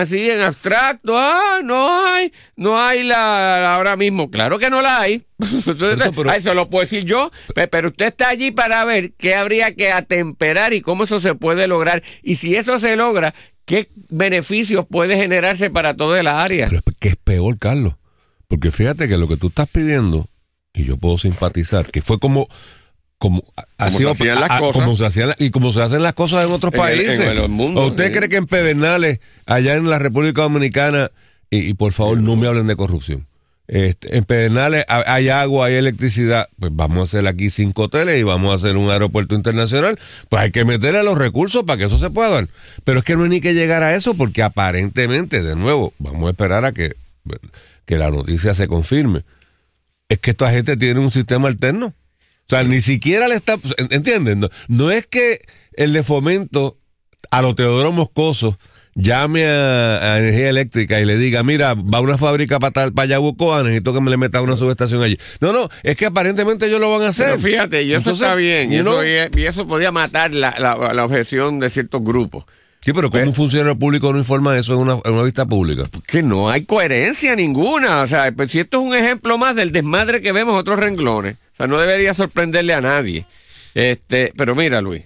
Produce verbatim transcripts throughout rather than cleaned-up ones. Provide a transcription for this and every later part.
así en abstracto, ah, no hay, no hay la ahora mismo, claro que no la hay. Entonces, eso, pero, eso lo puedo decir yo, pero usted está allí para ver qué habría que atemperar y cómo eso se puede lograr, y si eso se logra, qué beneficios puede generarse para toda la área. Pero es que es peor, Carlos, porque fíjate que lo que tú estás pidiendo, y yo puedo simpatizar, que fue como como, como se hacían las cosas, como se hacían, y como se hacen las cosas en otros en países. El, en el mundo, ¿O usted sí. cree que en Pedernales, allá en la República Dominicana, y, y por favor no me hablen de corrupción, este, en Pedernales hay agua, hay electricidad, pues vamos a hacer aquí cinco hoteles y vamos a hacer un aeropuerto internacional, pues hay que meterle los recursos para que eso se pueda dar. Pero es que no hay ni que llegar a eso, porque aparentemente, de nuevo, vamos a esperar a que, que la noticia se confirme, es que esta gente tiene un sistema alterno. O sea, ni siquiera le está... ¿Entienden? No, no es que el de Fomento a lo Teodoro Moscoso llame a, a Energía Eléctrica y le diga, mira, va una fábrica para para Yabucoa, necesito que me le meta una subestación allí. No, no, es que aparentemente ellos lo van a hacer. Pero fíjate, y eso Entonces, está bien, y, no, eso, y eso podía matar la, la, la objeción de ciertos grupos. Sí, pero ¿cómo un funcionario público no informa eso en una, en una vista pública? Que no hay coherencia ninguna. O sea, pues si esto es un ejemplo más del desmadre que vemos en otros renglones, o sea, no debería sorprenderle a nadie. Este, pero mira, Luis,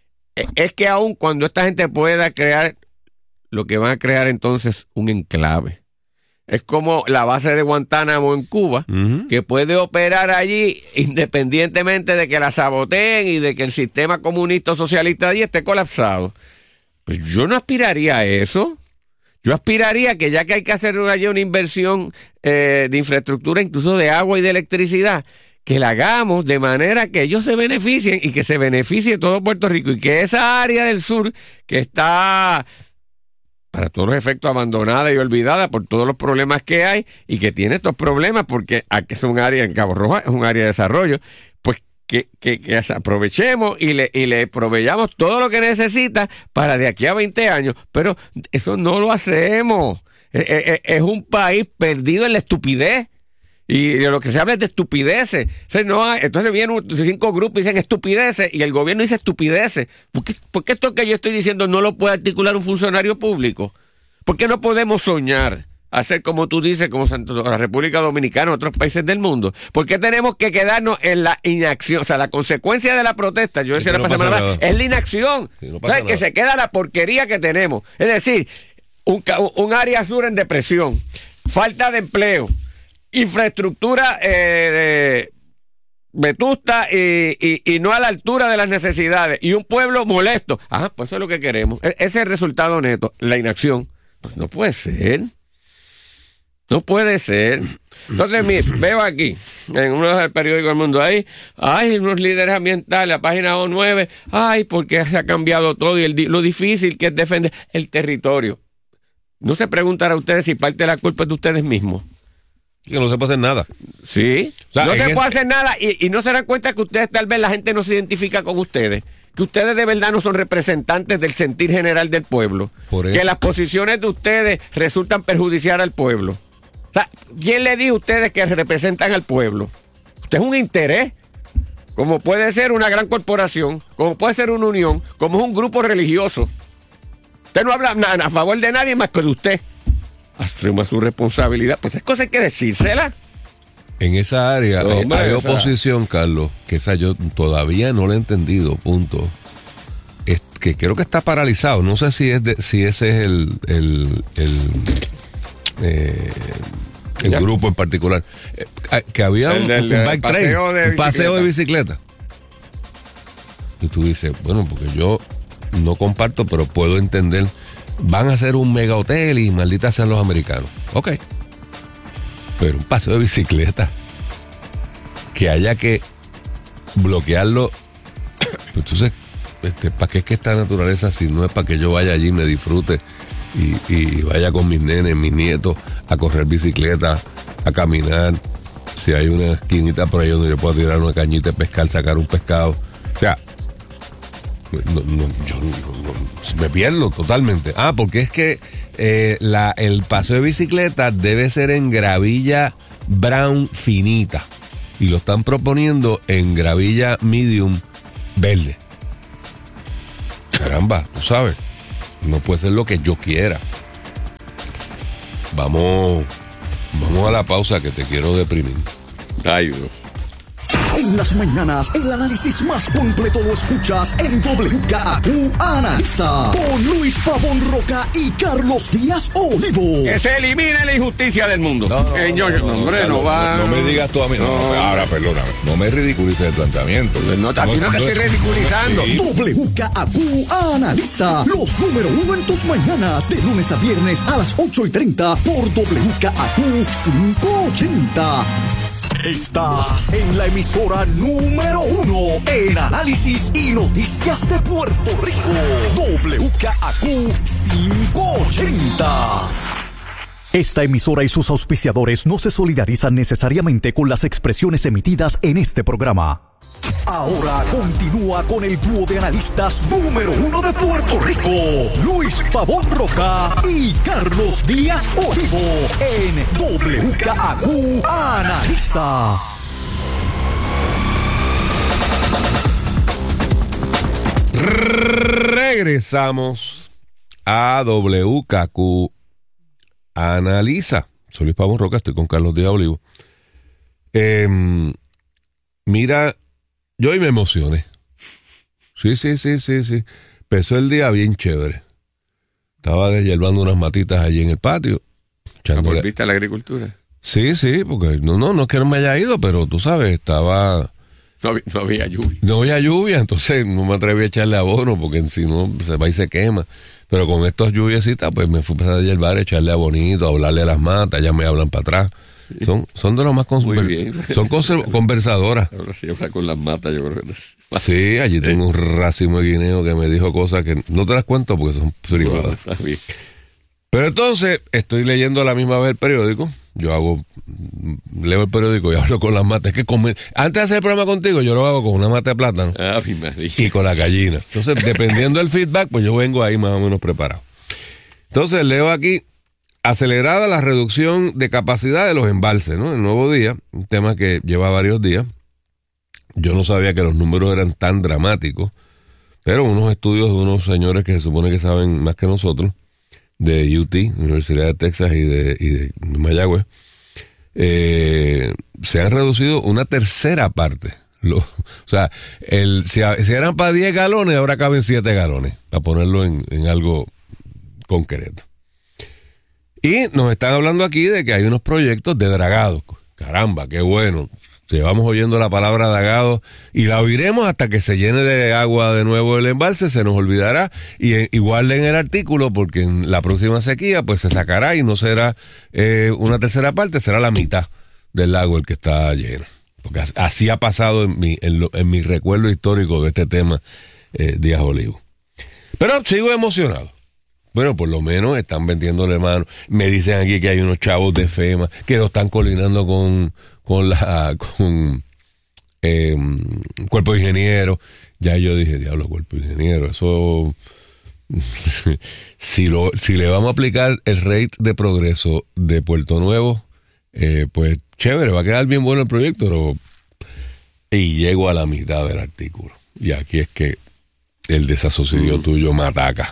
es que aun cuando esta gente pueda crear, lo que van a crear entonces un enclave. Es como la base de Guantánamo en Cuba, uh-huh. que puede operar allí independientemente de que la saboteen y de que el sistema comunista o socialista allí esté colapsado. Pues yo no aspiraría a eso. Yo aspiraría que ya que hay que hacer allí una inversión eh, de infraestructura, incluso de agua y de electricidad, que la hagamos de manera que ellos se beneficien y que se beneficie todo Puerto Rico, y que esa área del sur que está, para todos los efectos, abandonada y olvidada por todos los problemas que hay, y que tiene estos problemas porque aquí es un área en Cabo Rojo, es un área de desarrollo, pues Que, que, que aprovechemos y le, y le proveyamos todo lo que necesita para de aquí a veinte años, pero eso no lo hacemos. Es, es, es un país perdido en la estupidez, y de lo que se habla es de estupideces. O sea, no hay, entonces vienen cinco grupos y dicen estupideces, y el gobierno dice estupideces. ¿Por qué, por qué esto que yo estoy diciendo no lo puede articular un funcionario público? ¿Por qué no podemos soñar hacer como tú dices, como la República Dominicana, otros países del mundo? ¿Por qué tenemos que quedarnos en la inacción? O sea, la consecuencia de la protesta, yo decía la no semana pasada, es la inacción. Sí, no o sea, que nada. se queda la porquería que tenemos. Es decir, un, un área sur en depresión, falta de empleo, infraestructura eh, de vetusta y, y, y no a la altura de las necesidades, y un pueblo molesto. Ah, pues eso es lo que queremos. E- ese es el resultado neto, la inacción. Pues no puede ser. No puede ser. Entonces, mire, veo aquí, en uno del periódico El Mundo, ahí, hay unos líderes ambientales, la página O nueve, ay, porque se ha cambiado todo y el, lo difícil que es defender el territorio. ¿No se preguntará a ustedes si parte de la culpa es de ustedes mismos? Que no se puede hacer nada. Sí, o sea, no se ese... puede hacer nada, y, y no se dan cuenta que ustedes, tal vez la gente no se identifica con ustedes, que ustedes de verdad no son representantes del sentir general del pueblo, que las posiciones de ustedes resultan perjudiciar al pueblo. O sea, ¿quién le dijo a ustedes que representan al pueblo? Usted es un interés, como puede ser una gran corporación, como puede ser una unión, como es un grupo religioso. Usted no habla nada a favor de nadie más que de usted. Asuma su responsabilidad. Pues es cosa hay que decírsela. En esa área no, hay, hombre, hay esa... oposición, Carlos, que esa yo todavía no la he entendido, punto. Es que creo que está paralizado. No sé si es de, si ese es el... el, el Eh, el ya. grupo en particular, eh, que había el un, del, un bike train, de un paseo de bicicleta, y tú dices, bueno, porque yo no comparto, pero puedo entender, van a hacer un mega hotel y malditas sean los americanos, ok, pero un paseo de bicicleta que haya que bloquearlo, pues entonces este, ¿para qué es que esta naturaleza si no es para que yo vaya allí y me disfrute Y, y vaya con mis nenes, mis nietos a correr bicicleta, a caminar? Si hay una esquinita por ahí donde yo puedo tirar una cañita de pescar, sacar un pescado, o sea, no, no, yo no, no, me pierdo totalmente. Ah, porque es que eh, la, el paseo de bicicleta debe ser en gravilla brown finita, y lo están proponiendo en gravilla medium verde. Caramba, tú sabes, no puede ser lo que yo quiera. vamos, vamos a la pausa que te quiero deprimir. Ay, Dios. En las mañanas, el análisis más completo lo escuchas en W K A Q Analiza con Luis Pavón Roca y Carlos Díaz Olivo. Que se elimine la injusticia del mundo. No, no, Señor, no, no, no, hombre, no, no va. no, no me digas tú a mí. No, No. no, ahora, perdóname. No me ridiculices el planteamiento. No, aquí no te estoy ridiculizando. Sí. W K A Q Analiza los número uno en tus mañanas de lunes a viernes a las ocho y treinta por W K A Q quinientos ochenta. Estás en la emisora número uno en análisis y noticias de Puerto Rico. W K A Q quinientos ochenta. Esta emisora y sus auspiciadores no se solidarizan necesariamente con las expresiones emitidas en este programa. Ahora continúa con el dúo de analistas número uno de Puerto Rico, Luis Pavón Roca y Carlos Díaz Olivo, en W K A Q Analiza. Regresamos a W K Q Analiza. Soy Luis Pavón Roca, estoy con Carlos Díaz Olivo. Eh, mira, yo hoy me emocioné. Sí, sí, sí, sí, sí. Empezó el día bien chévere. Estaba deshiervando unas matitas allí en el patio. echándole- ¿Volviste a la agricultura? Sí, sí, porque no, no, no es que no me haya ido, pero tú sabes, estaba... No, había- no había lluvia. No había lluvia, entonces no me atreví a echarle abono porque si no se va y se quema. Pero con estas lluviecitas, pues me fui a empezar a hiervar, a echarle abonito, a hablarle a las matas, ya me hablan para atrás. Son, son de los más Muy conver- bien. son conser- conversadoras. Ahora sí habla con las matas, yo creo que no. Sí, allí tengo un racimo de guineo que me dijo cosas que no te las cuento porque son privadas. Está bien. Pero entonces estoy leyendo a la misma vez el periódico. Yo hago, leo el periódico y hablo con las matas. Es que come- antes de hacer el programa contigo, yo lo hago con una mata de plátano Ah, mi madre. y con la gallina. Entonces, dependiendo del feedback, pues yo vengo ahí más o menos preparado. Entonces, leo aquí, acelerada la reducción de capacidad de los embalses, ¿no? El Nuevo Día, un tema que lleva varios días. Yo no sabía que los números eran tan dramáticos, pero unos estudios de unos señores que se supone que saben más que nosotros, de U T, Universidad de Texas y de, y de Mayagüez, eh, se han reducido una tercera parte. Lo, o sea, el, si, si eran para diez galones, ahora caben siete galones, para ponerlo en, en algo concreto. Y nos están hablando aquí de que hay unos proyectos de dragados. Caramba, qué bueno. Llevamos oyendo la palabra dragado y la oiremos hasta que se llene de agua de nuevo el embalse, se nos olvidará. Y eh, igual en el artículo, porque en la próxima sequía pues se sacará y no será eh, una tercera parte, será la mitad del lago el que está lleno. Porque así ha pasado en mi, en, lo, en mi recuerdo histórico de este tema, eh, Díaz Olivo. Pero sigo emocionado. Bueno, por lo menos están vendiéndole mano. Me dicen aquí que hay unos chavos de FEMA que lo están coordinando con, con la con eh, cuerpo de ingeniero. Ya yo dije, diablo, cuerpo de ingeniero, eso si lo si le vamos a aplicar el rate de progreso de Puerto Nuevo, eh, pues chévere, va a quedar bien bueno el proyecto, pero y llego a la mitad del artículo. Y aquí es que el desasosiego mm. tuyo me ataca.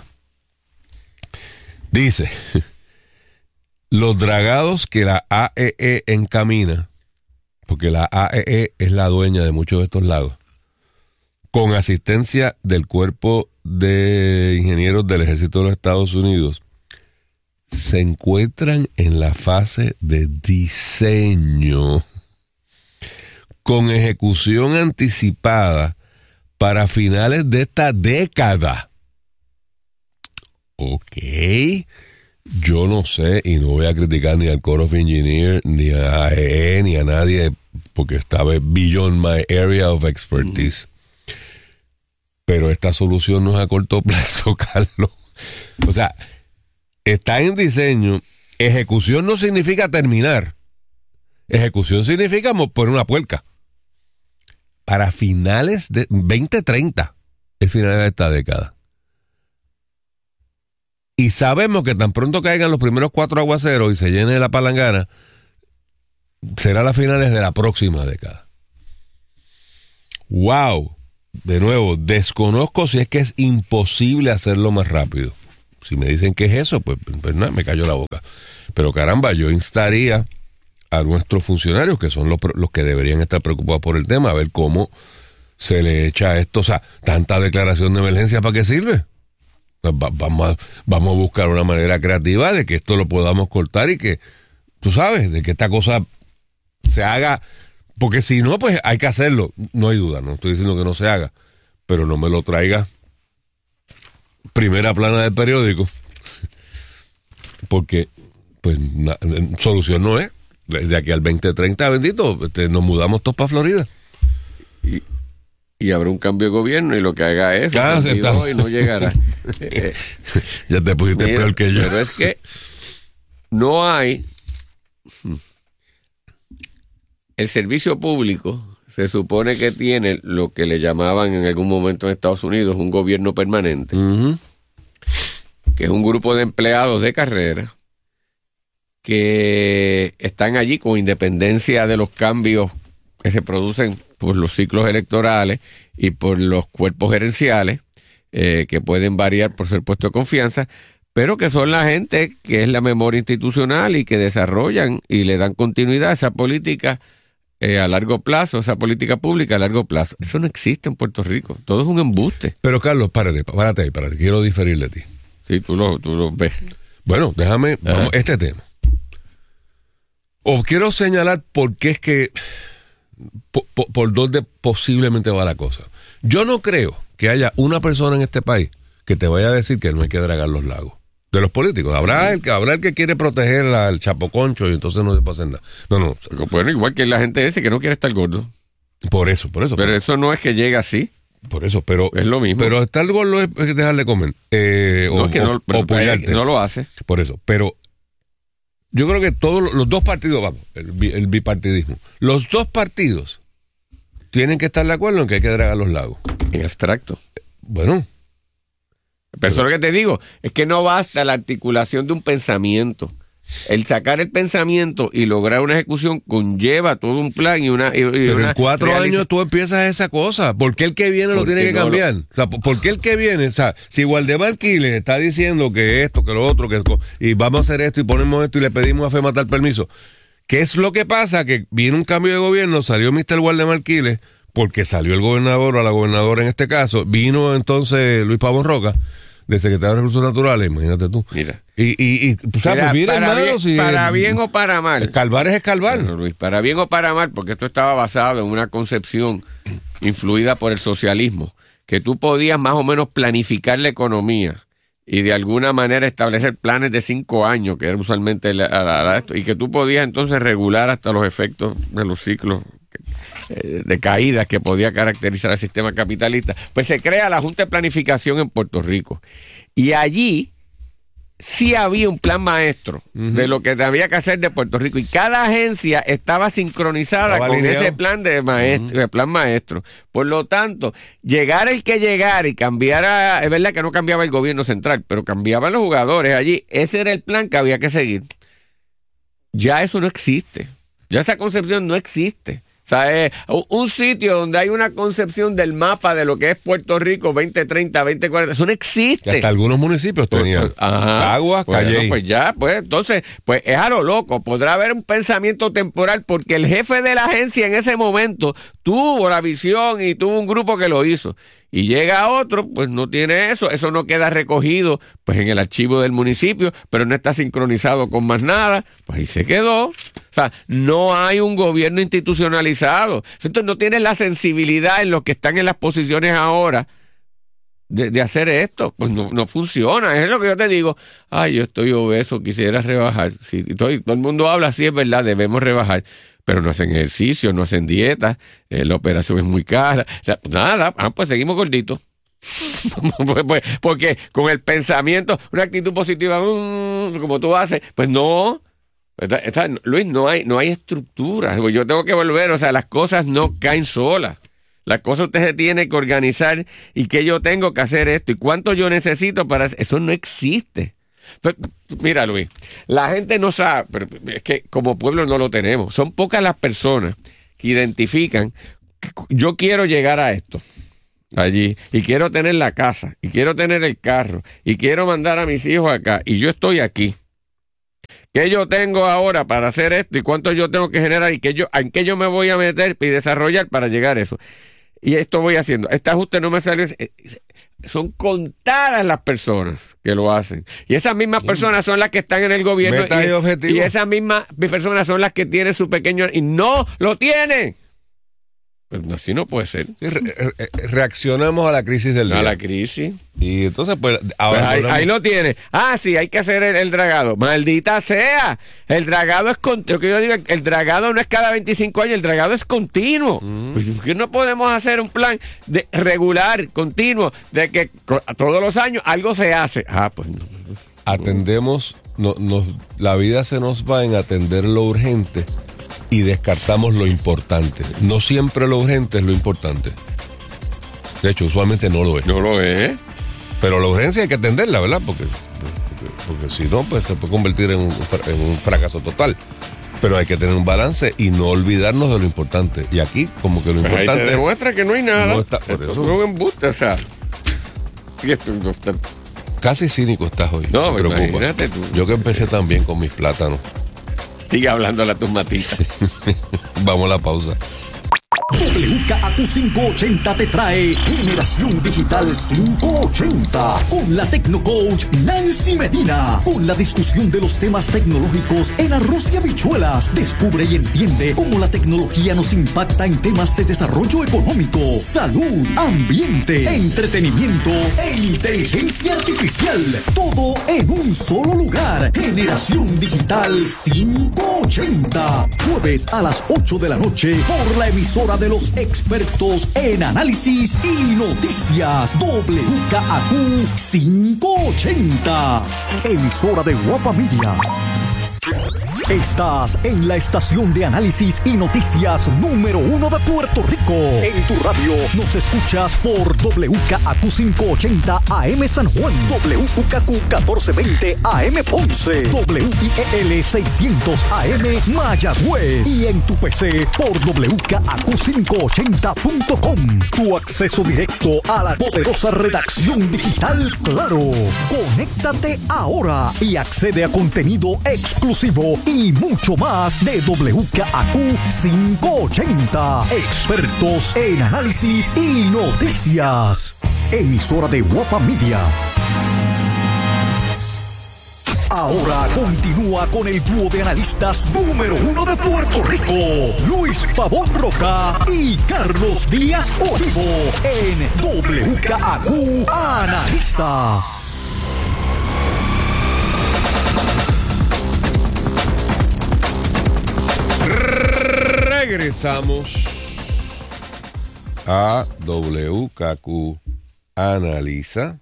Dice, los dragados que la A E E encamina, porque la A E E es la dueña de muchos de estos lagos, con asistencia del Cuerpo de Ingenieros del Ejército de los Estados Unidos, se encuentran en la fase de diseño, con ejecución anticipada para finales de esta década. Ok, yo no sé y no voy a criticar ni al Corps of Engineers, ni a A E E, ni a nadie, porque estaba beyond my area of expertise. Mm. Pero esta solución no es a corto plazo, Carlos. O sea, está en diseño. Ejecución no significa terminar. Ejecución significa poner una puerca. Para finales de veinte treinta, el final de esta década. Y sabemos que tan pronto caigan los primeros cuatro aguaceros y se llene la palangana, será a finales de la próxima década. ¡Wow! De nuevo, desconozco si es que es imposible hacerlo más rápido. Si me dicen que es eso, pues, pues nada, me cayó la boca. Pero caramba, yo instaría a nuestros funcionarios, que son los, los que deberían estar preocupados por el tema, a ver cómo se le echa esto. O sea, tanta declaración de emergencia, ¿para qué sirve? Va, vamos, a, vamos a buscar una manera creativa de que esto lo podamos cortar y que, tú sabes, de que esta cosa se haga, porque si no, pues hay que hacerlo, no hay duda, no estoy diciendo que no se haga, pero no me lo traiga primera plana del periódico, porque pues na, solución no es. Desde aquí al veinte treinta, bendito, este, nos mudamos todos para Florida. Y, y habrá un cambio de gobierno y lo que haga es claro, y no llegará. eh, ya te pusiste mira, peor que yo. Pero es que no hay... El servicio público se supone que tiene lo que le llamaban en algún momento en Estados Unidos un gobierno permanente, uh-huh. que es un grupo de empleados de carrera que están allí con independencia de los cambios que se producen por los ciclos electorales y por los cuerpos gerenciales, eh, que pueden variar por ser puesto de confianza, pero que son la gente que es la memoria institucional y que desarrollan y le dan continuidad a esa política eh, a largo plazo, esa política pública a largo plazo. Eso no existe en Puerto Rico, todo es un embuste. Pero Carlos, párate, párate ahí, párate, quiero diferir de ti. Sí, tú lo, tú lo ves. Bueno, déjame, vamos, este tema. O quiero señalar por qué es que, por, por, por dónde posiblemente va la cosa. Yo no creo que haya una persona en este país que te vaya a decir que no hay que dragar los lagos. De los políticos. Habrá el que, habrá el que quiere proteger al chapoconcho y entonces no se puede hacer nada. No, no. Bueno, igual que la gente ese que no quiere estar gordo. Por eso, por eso. Pero por eso no es que llegue así. Por eso, pero... Es lo mismo. Pero estar gordo es dejarle comer. Eh, no, o, que no, o, o no lo hace. Por eso, pero... Yo creo que todos los dos partidos, vamos, el, el bipartidismo, los dos partidos tienen que estar de acuerdo en que hay que dragar los lagos. En abstracto. Bueno. Pero eso es lo que te digo, es que no basta la articulación de un pensamiento. El sacar el pensamiento y lograr una ejecución conlleva todo un plan y una... Y, y Pero una en cuatro realiza... años tú empiezas esa cosa. ¿Por qué el que viene lo tiene que cambiar? No lo... O sea, ¿por qué el que viene? O sea, si Waldemar Quiles está diciendo que esto, que lo otro, que y vamos a hacer esto y ponemos esto y le pedimos a FEMA tal permiso. ¿Qué es lo que pasa? Que viene un cambio de gobierno, salió mister Waldemar Quiles, porque salió el gobernador o la gobernadora en este caso, vino entonces Luis Pavón Roca, de secretario de Recursos Naturales, imagínate tú. Mira. Y, y, y pues, mira, mira, para, hermano, bien, si para el, bien o para mal. Escarbar es escarbar. Bueno, Luis, para bien o para mal, porque esto estaba basado en una concepción influida por el socialismo, que tú podías más o menos planificar la economía y de alguna manera establecer planes de cinco años, que era usualmente la, la, la, esto, y que tú podías entonces regular hasta los efectos de los ciclos eh, de caídas que podía caracterizar al sistema capitalista. Pues se crea la Junta de Planificación en Puerto Rico. Y allí sí había un plan maestro uh-huh. de lo que había que hacer de Puerto Rico. Y cada agencia estaba sincronizada estaba con alineado. Ese plan de maestro, uh-huh. de plan maestro. Por lo tanto, llegar el que llegara y cambiara, es verdad que no cambiaba el gobierno central, pero cambiaban los jugadores allí. Ese era el plan que había que seguir. Ya eso no existe. Ya esa concepción no existe. O sea, es un sitio donde hay una concepción del mapa de lo que es Puerto Rico veinte treinta, veinte cuarenta, eso no existe. Que hasta algunos municipios tenían aguas, pues, Calle. Pues ya, pues entonces, pues es a lo loco. Podrá haber un pensamiento temporal porque el jefe de la agencia en ese momento tuvo la visión y tuvo un grupo que lo hizo. Y llega otro, pues no tiene eso, eso no queda recogido pues en el archivo del municipio, pero no está sincronizado con más nada, pues ahí se quedó. O sea, no hay un gobierno institucionalizado. Entonces no tienes la sensibilidad en los que están en las posiciones ahora de, de hacer esto. Pues no, no funciona. Es lo que yo te digo. Ay, yo estoy obeso, quisiera rebajar. Sí, todo, todo el mundo habla así, es verdad, debemos rebajar. Pero no hacen ejercicio, no hacen dieta, eh, la operación es muy cara. Nada, ah, pues seguimos gorditos. Porque con el pensamiento, una actitud positiva, mmm, como tú haces, pues no. Está, está, Luis, no hay, no hay estructura. Yo tengo que volver, o sea, las cosas no caen solas. Las cosas usted se tiene que organizar y que yo tengo que hacer esto y cuánto yo necesito para... Eso no existe. Entonces, mira, Luis, la gente no sabe, pero es que como pueblo no lo tenemos. Son pocas las personas que identifican que yo quiero llegar a esto allí y quiero tener la casa y quiero tener el carro y quiero mandar a mis hijos acá y yo estoy aquí. ¿Qué yo tengo ahora para hacer esto y cuánto yo tengo que generar y qué yo, en qué yo me voy a meter y desarrollar para llegar a eso? Y esto voy haciendo. Este ajuste no me salió. Son contadas las personas que lo hacen. Y esas mismas personas son las que están en el gobierno. Meta y objetivo. Y esas mismas personas son las que tienen su pequeño... Y no lo tienen. Pues no, así no puede ser. Sí, re, re, reaccionamos a la crisis del día. A la crisis. Y entonces, pues, pues ahí, ahí lo tiene. Ah, sí, hay que hacer el, el dragado. Maldita sea. El dragado es continuo. Yo digo, el dragado no es cada veinticinco años, el dragado es continuo. Mm. Pues que no podemos hacer un plan de regular, continuo, de que todos los años algo se hace. Ah, pues no. Atendemos, no, nos, la vida se nos va en atender lo urgente y descartamos lo importante. No siempre lo urgente es lo importante. De hecho, usualmente no lo es. No lo es. Pero la urgencia hay que atenderla, ¿verdad? Porque, porque, porque si no, pues se puede convertir en un, en un fracaso total. Pero hay que tener un balance y no olvidarnos de lo importante. Y aquí, como que lo pues importante... Ahí te demuestra que no hay nada. No está, por esto eso. Es un embuste, o sea... Y esto, esto, casi cínico estás hoy. No, me preocupa. Imagínate tú. Yo que empecé también con mis plátanos. Sigue hablándole a tus matitas. Vamos a la pausa. W K A Q quinientos ochenta te trae Generación Digital quinientos ochenta con la Tecnocoach Nancy Medina, con la discusión de los temas tecnológicos en arroz y habichuelas. Descubre y entiende cómo la tecnología nos impacta en temas de desarrollo económico, salud, ambiente, entretenimiento e inteligencia artificial. Todo en un solo lugar. Generación Digital quinientos ochenta. Jueves a las ocho de la noche por la emisora de los expertos en análisis y noticias. W K A Q quinientos ochenta. Emisora de Guapa Media. Estás en la estación de análisis y noticias número uno de Puerto Rico. En tu radio nos escuchas por W K A Q quinientos ochenta A M San Juan, W K Q catorce veinte A M Ponce, W I E L seiscientos A M Mayagüez y en tu P C por W K A Q quinientos ochenta punto com. Tu acceso directo a la poderosa redacción digital Claro. Conéctate ahora y accede a contenido exclusivo y mucho más de W K A Q quinientos ochenta. Expertos en análisis y noticias. Emisora de Guapa Media. Ahora continúa con el dúo de analistas número uno de Puerto Rico, Luis Pavón Roca y Carlos Díaz Olivo, en W K A Q Analiza. Regresamos a W K Q Analiza.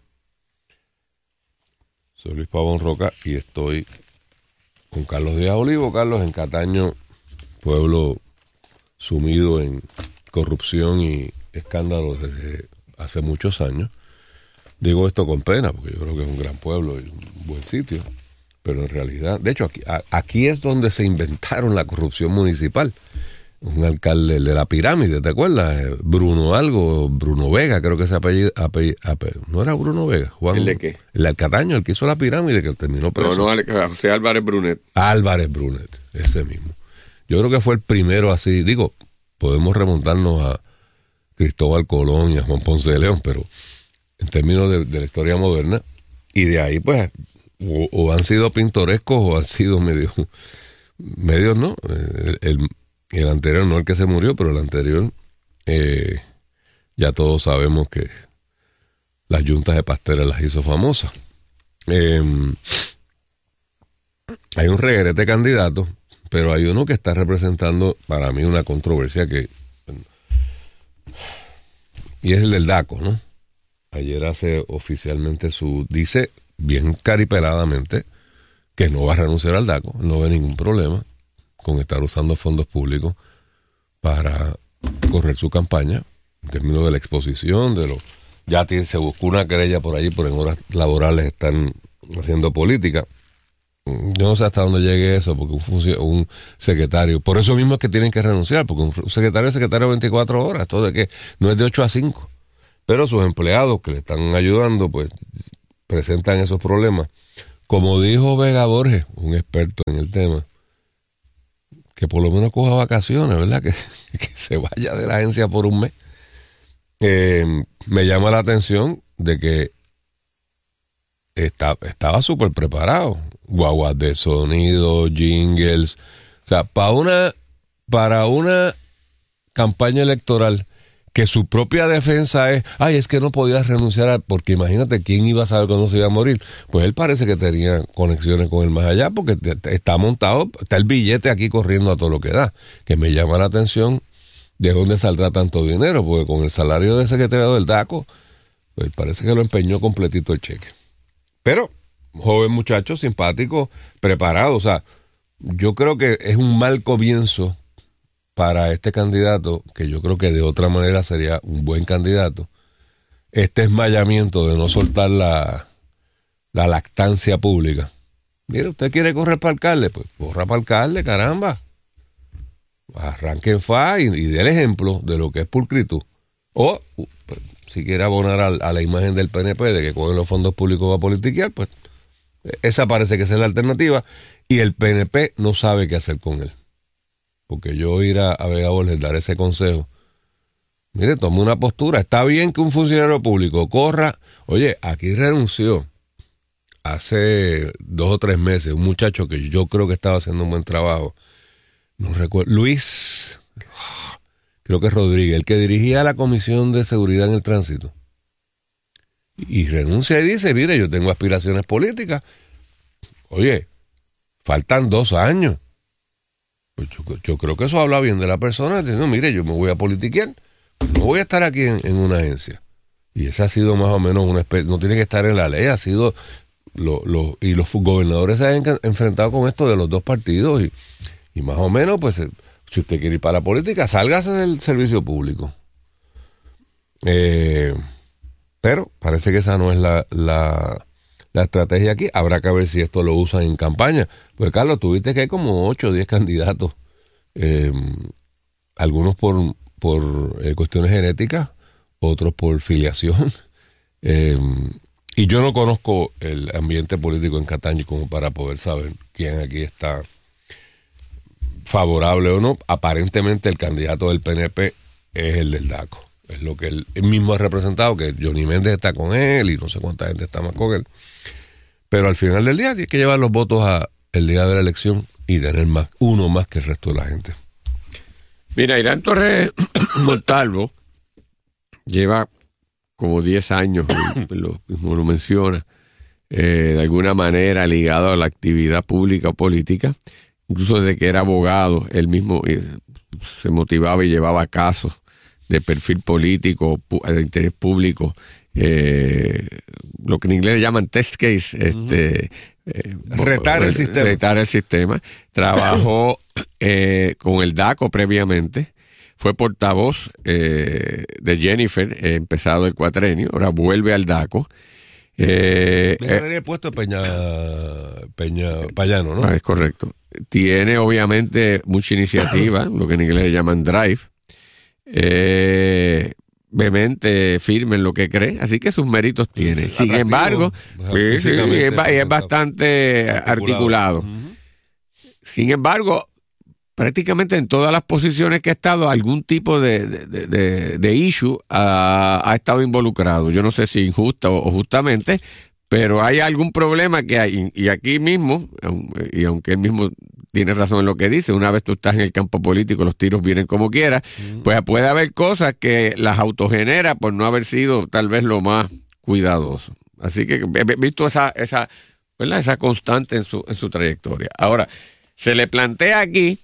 Soy Luis Pavón Roca y estoy con Carlos Díaz Olivo. Carlos, en Cataño, pueblo sumido en corrupción y escándalos desde hace muchos años. Digo esto con pena porque yo creo que es un gran pueblo y un buen sitio, pero en realidad, de hecho, aquí, a, aquí es donde se inventaron la corrupción municipal. Un alcalde de la pirámide, ¿te acuerdas? Bruno algo, Bruno Vega, creo que se apellido, apellido, apellido no era Bruno Vega, Juan. ¿El de qué? El de Cataño, el que hizo la pirámide, que terminó preso. No, no, José Álvarez Brunet. Álvarez Brunet, ese mismo. Yo creo que fue el primero así, digo, podemos remontarnos a Cristóbal Colón y a Juan Ponce de León, pero en términos de, de la historia moderna, y de ahí pues, o, o han sido pintorescos o han sido medios, medios no, el, el El anterior, no el que se murió, pero el anterior, eh, ya todos sabemos que las yuntas de pasteles las hizo famosas. Eh, hay un reguerete de candidatos, pero hay uno que está representando para mí una controversia que... Y es el del DACO, ¿no? Ayer hace oficialmente su... Dice bien caripeladamente que no va a renunciar al DACO, no ve ningún problema con estar usando fondos públicos para correr su campaña, en términos de la exposición, de lo ya tiene, se buscó una querella por allí, por en horas laborales están haciendo política. Yo no sé hasta dónde llegue eso, porque un, funcio, un secretario, por eso mismo es que tienen que renunciar, porque un secretario es secretario veinticuatro horas, todo de que no es de ocho a cinco, pero sus empleados que le están ayudando, pues presentan esos problemas como dijo Vega Borges, un experto en el tema, que por lo menos coja vacaciones, ¿verdad? Que, que se vaya de la agencia por un mes. Eh, me llama la atención de que está, estaba súper preparado. Guaguas de sonido, jingles. O sea, para una, para una campaña electoral que su propia defensa es, ay, es que no podías renunciar a, porque imagínate quién iba a saber cuándo se iba a morir. Pues él parece que tenía conexiones con el más allá, porque te, te, está montado, está el billete aquí corriendo a todo lo que da. Que me llama la atención de dónde saldrá tanto dinero, porque con el salario de secretario del DACO, pues parece que lo empeñó completito el cheque. Pero, joven muchacho, simpático, preparado, o sea, yo creo que es un mal comienzo para este candidato, que yo creo que de otra manera sería un buen candidato, este esmayamiento de no soltar la, la lactancia pública. Mire, ¿usted quiere correr para alcalde? Pues corra para alcalde, caramba. Arranquen fa y, y dé el ejemplo de lo que es pulcritud. O, pues, si quiere abonar a, a la imagen del P N P de que cogen los fondos públicos para politiquear, pues esa parece que es la alternativa. Y el P N P no sabe qué hacer con él. Porque yo ir a, a Vega Borges, dar ese consejo, mire, tome una postura. Está bien que un funcionario público corra. Oye, aquí renunció hace dos o tres meses un muchacho que yo creo que estaba haciendo un buen trabajo. No recuerdo. Luis, creo que es Rodríguez, el que dirigía la Comisión de Seguridad en el Tránsito. Y renuncia y dice, mire, yo tengo aspiraciones políticas. Oye, faltan dos años. Pues yo, yo creo que eso habla bien de la persona, diciendo, mire, yo me voy a politiquear, no voy a estar aquí en, en una agencia. Y esa ha sido más o menos una especie, no tiene que estar en la ley, ha sido, lo, lo, y los gobernadores se han enfrentado con esto de los dos partidos, y, y más o menos, pues, si usted quiere ir para la política, sálgase del servicio público. Eh, pero parece que esa no es la... la La estrategia aquí, habrá que ver si esto lo usan en campaña. Pues Carlos, tuviste que hay como ocho o diez candidatos, eh, algunos por, por eh, cuestiones genéticas, otros por filiación. Eh, y yo no conozco el ambiente político en Cataño como para poder saber quién aquí está favorable o no. Aparentemente el candidato del P N P es el del DACO. Es lo que él, él mismo ha representado, que Johnny Méndez está con él y no sé cuánta gente está más con él. Pero al final del día tienes que llevar los votos a el día de la elección y tener más uno más que el resto de la gente. Mira, Irán Torres Montalvo lleva como diez años, lo mismo lo menciona, eh, de alguna manera ligado a la actividad pública o política, incluso desde que era abogado, él mismo eh, se motivaba y llevaba casos de perfil político, de interés público, eh, lo que en inglés le llaman test case, este, eh, retar el sistema. Retar el sistema. Trabajó eh, con el DACO previamente, fue portavoz eh, de Jennifer, eh, empezado el cuatrenio, ahora vuelve al DACO. Eh, Le tenía el puesto de Peña, Peña Payano, ¿no? Es correcto. Tiene obviamente mucha iniciativa, lo que en inglés le llaman drive. Eh, vehemente, firme en lo que cree, así que sus méritos tiene. Sin embargo, sí, sí, es, es bastante articulado. Uh-huh. Sin embargo, prácticamente en todas las posiciones que ha estado, algún tipo de, de, de, de issue ha, ha estado involucrado. Yo no sé si injusta o, o justamente, pero hay algún problema que hay. Y aquí mismo, y aunque él mismo tiene razón en lo que dice, una vez tú estás en el campo político, los tiros vienen como quieras, mm. pues puede haber cosas que las autogenera por no haber sido tal vez lo más cuidadoso. Así que he visto esa, esa, ¿verdad? Esa constante en su, en su trayectoria. Ahora, se le plantea aquí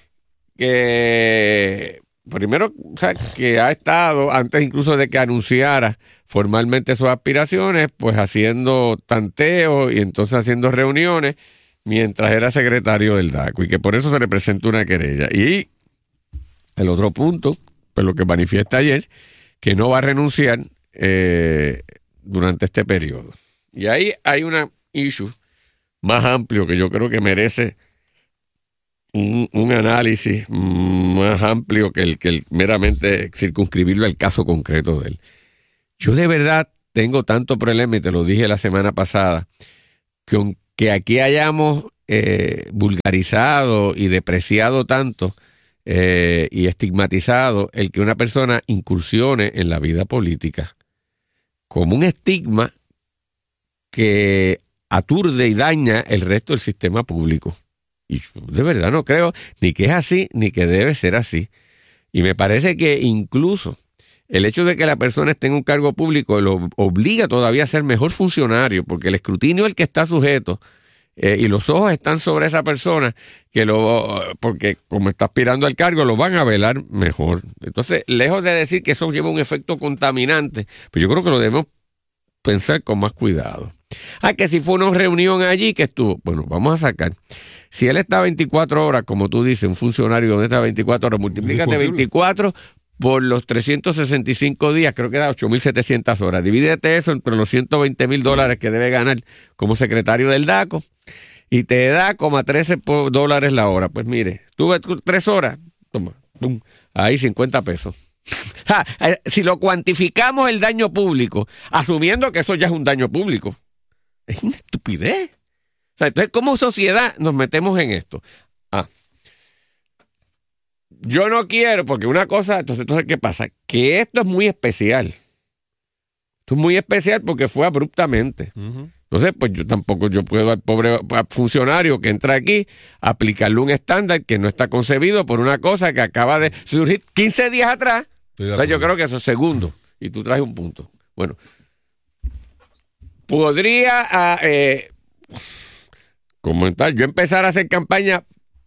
que, primero, o sea, que ha estado, antes incluso de que anunciara formalmente sus aspiraciones, pues haciendo tanteos y entonces haciendo reuniones, mientras era secretario del DACO, y que por eso se le presenta una querella. Y el otro punto, pues lo que manifiesta ayer, que no va a renunciar eh, durante este periodo. Y ahí hay una issue más amplio que yo creo que merece un, un análisis más amplio que el que el meramente circunscribirlo al caso concreto de él. Yo de verdad tengo tanto problema, y te lo dije la semana pasada, que, que aquí hayamos eh, vulgarizado y depreciado tanto eh, y estigmatizado el que una persona incursione en la vida política como un estigma que aturde y daña el resto del sistema público. Y yo de verdad no creo ni que es así, ni que debe ser así. Y me parece que incluso el hecho de que la persona esté en un cargo público lo obliga todavía a ser mejor funcionario, porque el escrutinio es el que está sujeto eh, y los ojos están sobre esa persona, que lo porque como está aspirando al cargo lo van a velar mejor. Entonces, lejos de decir que eso lleva un efecto contaminante, pues yo creo que lo debemos pensar con más cuidado. Ah, que si fue una reunión allí que estuvo, bueno, vamos a sacar. Si él está veinticuatro horas, como tú dices, un funcionario donde está veinticuatro horas, multiplícate veinticuatro por los trescientos sesenta y cinco días, creo que da ocho mil setecientas horas. Divídete eso entre los ciento veinte mil dólares que debe ganar como secretario del DACO y te da como trece dólares la hora. Pues mire, tuve tres horas, toma, pum, ahí cincuenta pesos. Ja, si lo cuantificamos el daño público, asumiendo que eso ya es un daño público, es una estupidez. O sea, entonces, como sociedad nos metemos en esto. Ah, yo no quiero, porque una cosa, entonces, entonces, ¿qué pasa? Que esto es muy especial. Esto es muy especial porque fue abruptamente. Uh-huh. Entonces, pues yo tampoco yo puedo al pobre funcionario que entra aquí aplicarle un estándar que no está concebido por una cosa que acaba de surgir quince días atrás. O sea, yo creo que eso es segundo. Y tú traes un punto. Bueno, podría eh, comentar, yo empezar a hacer campaña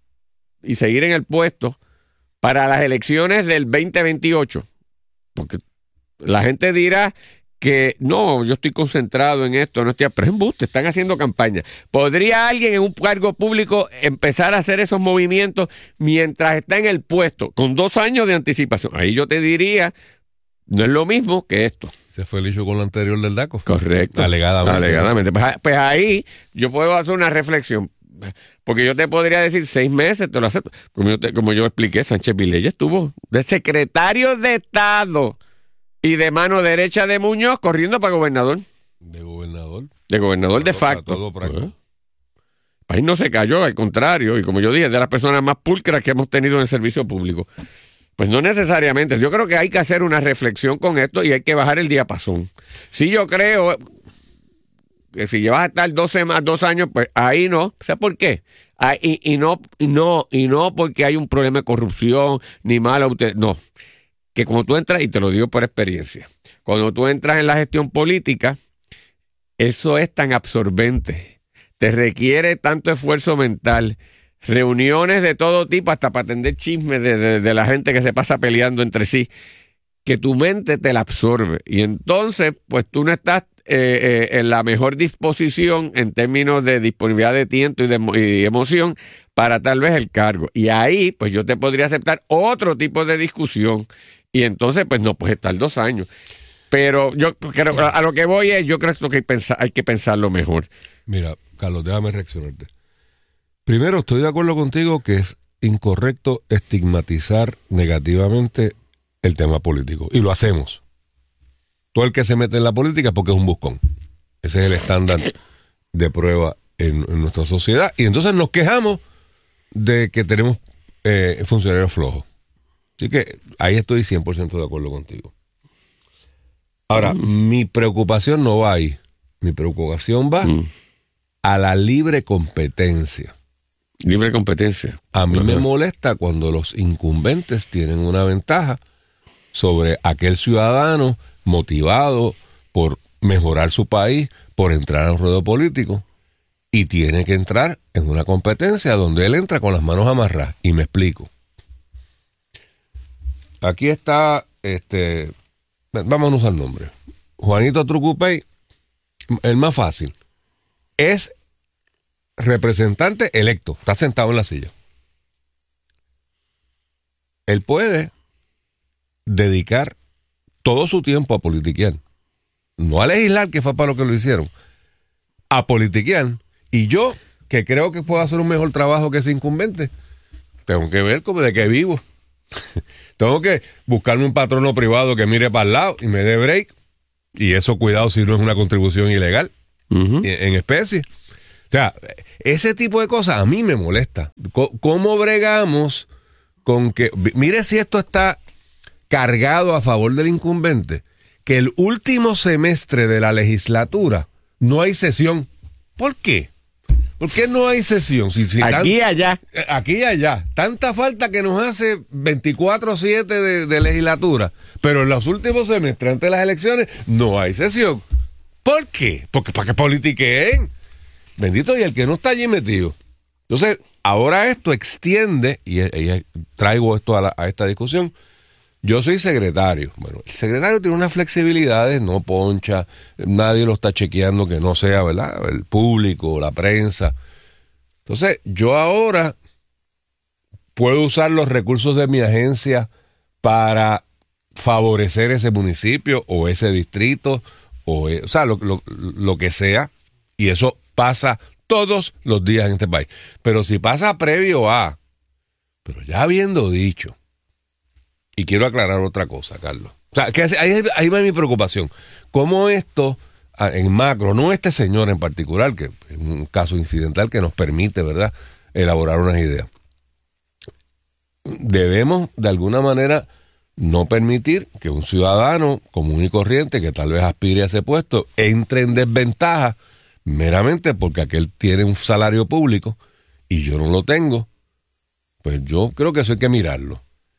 y seguir en el puesto para las elecciones del veinte veintiocho. Porque la gente dirá que no, yo estoy concentrado en esto, no estoy, pero es embuste, están haciendo campaña. ¿Podría alguien en un cargo público empezar a hacer esos movimientos mientras está en el puesto, con dos años de anticipación? Ahí yo te diría, no es lo mismo que esto. Se fue el hecho con lo anterior del DACO. Correcto. Alegadamente. Alegadamente. Pues, pues ahí yo puedo hacer una reflexión. Porque yo te podría decir seis meses, te lo acepto. Como yo, te, como yo expliqué, Sánchez Vilella estuvo de secretario de Estado y de mano derecha de Muñoz corriendo para gobernador. De gobernador. De gobernador todo, de facto. Todo por acá. El país no se cayó, al contrario. Y como yo dije, es de las personas más pulcras que hemos tenido en el servicio público. Pues no necesariamente. Yo creo que hay que hacer una reflexión con esto y hay que bajar el diapasón. Si yo creo que si llevas a estar doce más, dos años, pues ahí no. ¿Sabes por qué? Ahí, y, y, no, y, no, y no porque hay un problema de corrupción ni mala. No. Que como tú entras, y te lo digo por experiencia, cuando tú entras en la gestión política, eso es tan absorbente, te requiere tanto esfuerzo mental, reuniones de todo tipo, hasta para atender chismes de, de, de la gente que se pasa peleando entre sí, que tu mente te la absorbe. Y entonces, pues tú no estás eh, eh, en la mejor disposición en términos de disponibilidad de tiempo y de y emoción para tal vez el cargo. Y ahí, pues yo te podría aceptar otro tipo de discusión. Y entonces, pues no puedes estar dos años. Pero yo creo, a lo que voy es, yo creo que hay, pensar, hay que pensarlo mejor. Mira, Carlos, déjame reaccionarte. Primero, estoy de acuerdo contigo que es incorrecto estigmatizar negativamente el tema político. Y lo hacemos. Todo el que se mete en la política es porque es un buscón. Ese es el estándar de prueba en, en nuestra sociedad. Y entonces nos quejamos de que tenemos eh, funcionarios flojos. Así que ahí estoy cien por ciento de acuerdo contigo. Ahora, mm. mi preocupación no va ahí. Mi preocupación va mm. a la libre competencia. Libre competencia. A mí uh-huh. me molesta cuando los incumbentes tienen una ventaja sobre aquel ciudadano motivado por mejorar su país, por entrar a un ruedo político, y tiene que entrar en una competencia donde él entra con las manos amarradas. Y me explico. Aquí está, este, vámonos al nombre. Juanito Trucupey, el más fácil, es representante electo, está sentado en la silla. Él puede dedicar todo su tiempo a politiquear, no a legislar, que fue para lo que lo hicieron, a politiquear. Y yo, que creo que puedo hacer un mejor trabajo que ese incumbente, tengo que ver como de qué vivo. Tengo que buscarme un patrono privado que mire para el lado y me dé break. Y eso, cuidado si no es una contribución ilegal uh-huh. en, en especie. O sea, ese tipo de cosas a mí me molesta. ¿Cómo bregamos con que... Mire si esto está cargado a favor del incumbente, que el último semestre de la legislatura no hay sesión. ¿Por qué? ¿Por qué no hay sesión? Si, si aquí y tan, allá. Aquí y allá. Tanta falta que nos hace veinticuatro siete de, de legislatura, pero en los últimos semestres, antes de las elecciones, no hay sesión. ¿Por qué? Porque para que politiqueen. Bendito, y el que no está allí metido. Entonces, ahora esto extiende, y, y traigo esto a, la, a esta discusión. Yo soy secretario. Bueno, el secretario tiene unas flexibilidades, no poncha, nadie lo está chequeando que no sea, ¿verdad? El público, la prensa. Entonces, yo ahora puedo usar los recursos de mi agencia para favorecer ese municipio o ese distrito, o, o sea, lo, lo, lo que sea, y eso pasa todos los días en este país. Pero si pasa previo a, pero ya habiendo dicho, y quiero aclarar otra cosa, Carlos. O sea, que ahí, ahí va mi preocupación. ¿Cómo esto, en macro, no este señor en particular, que es un caso incidental que nos permite, ¿verdad?, elaborar unas ideas? Debemos, de alguna manera, no permitir que un ciudadano común y corriente, que tal vez aspire a ese puesto, entre en desventaja meramente porque aquel tiene un salario público y yo no lo tengo. Pues yo creo que eso hay que mirarlo.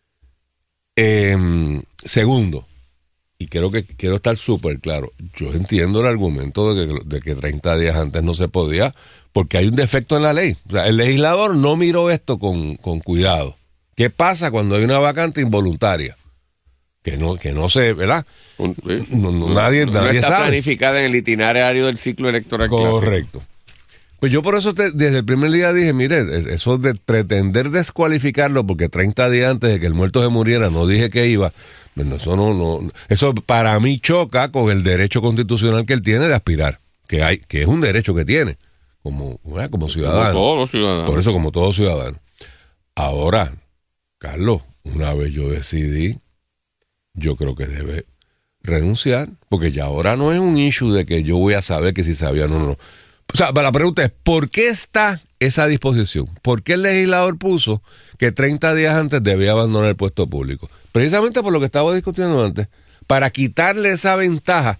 Eh, segundo, y creo que quiero estar súper claro, yo entiendo el argumento de que, de que treinta días antes no se podía, porque hay un defecto en la ley. O sea, el legislador no miró esto con, con cuidado. ¿Qué pasa cuando hay una vacante involuntaria? Que no, que no se, ¿verdad? Un, no, no, nadie, no, nadie no está sabe. planificada en el itinerario del ciclo electoral. Correcto. Clásico. Pues yo por eso te, desde el primer día dije, mire, eso de pretender descualificarlo porque treinta días antes de que el muerto se muriera no dije que iba, bueno, eso no, no, eso para mí choca con el derecho constitucional que él tiene de aspirar, que hay, que es un derecho que tiene, como, como ciudadano. Como todos los ciudadanos. Por eso, como todo ciudadano. Ahora, Carlos, una vez yo decidí, yo creo que debe renunciar, porque ya ahora no es un issue de que yo voy a saber que si sabía o no, no. O sea, la pregunta es, ¿por qué está esa disposición? ¿Por qué el legislador puso que treinta días antes debía abandonar el puesto público? Precisamente por lo que estaba discutiendo antes, para quitarle esa ventaja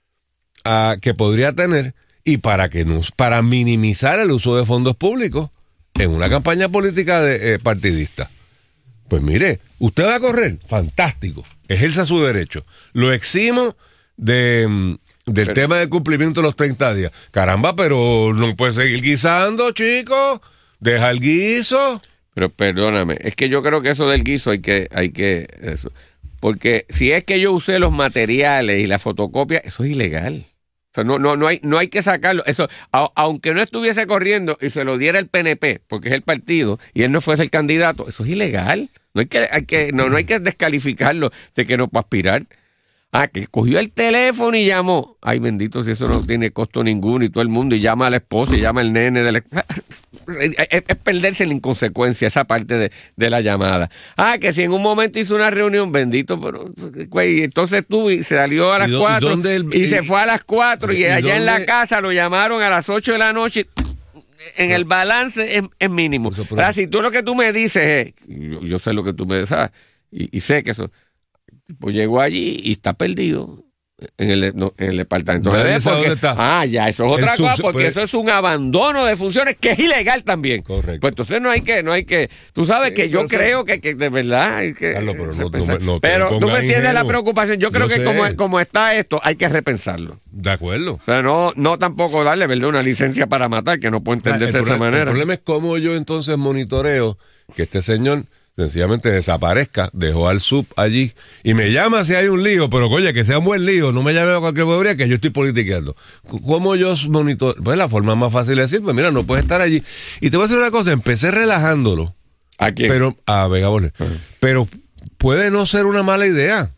a, que podría tener y para que nos, para minimizar el uso de fondos públicos en una campaña política de, eh, partidista. Pues mire, usted va a correr, fantástico, ejerza su derecho. Lo eximo de... Del pero, tema del cumplimiento de los treinta días. Caramba, pero no puede seguir guisando, chicos. Deja el guiso. Pero perdóname, es que yo creo que eso del guiso hay que, hay que, eso. Porque si es que yo usé los materiales y la fotocopia, eso es ilegal. O sea, no, no, no hay, no hay que sacarlo. Eso, a, aunque no estuviese corriendo y se lo diera el P N P, porque es el partido, y él no fuese el candidato, eso es ilegal. No hay que, hay que, no, no hay que descalificarlo de que no puede aspirar. Ah, que cogió el teléfono y llamó. Ay, bendito, si eso no tiene costo ninguno y todo el mundo, y llama a la esposa y llama al nene. De la... es, es, es perderse en la inconsecuencia esa parte de, de la llamada. Ah, que si en un momento hizo una reunión, bendito, pero güey, entonces tú y se salió a las cuatro y, el, y, y se fue a las cuatro y, y allá dónde... en la casa lo llamaron a las ocho de la noche. En el balance es, es mínimo. Ahora, si tú lo que tú me dices es, yo, yo sé lo que tú me dices, y, y sé que eso... Pues llegó allí y está perdido en el, no, en el departamento. No, de porque, está. Ah, ya, eso es otra el cosa, sub, porque pues, eso es un abandono de funciones que es ilegal también. Correcto. Pues entonces no hay que, no hay que, tú sabes sí, que yo creo que, que de verdad hay que Carlos, pero no, no, no pero tú me entiendes la preocupación. Yo creo yo que como, como está esto, hay que repensarlo. De acuerdo. O sea, no, no tampoco darle, ¿verdad?, una licencia para matar, que no puede entenderse o sea, de esa manera. El problema es cómo yo entonces monitoreo que este señor sencillamente desaparezca, dejó al sub allí y me llama si hay un lío, pero oye, que sea un buen lío, no me llame a cualquier bobería que yo estoy politiqueando. ¿Cómo yo monitoreo? Pues la forma más fácil de decir, pues mira, no puedes estar allí. Y te voy a decir una cosa, empecé relajándolo. ¿A quién? Pero, a Vega Borges. Uh-huh. Pero puede no ser una mala idea.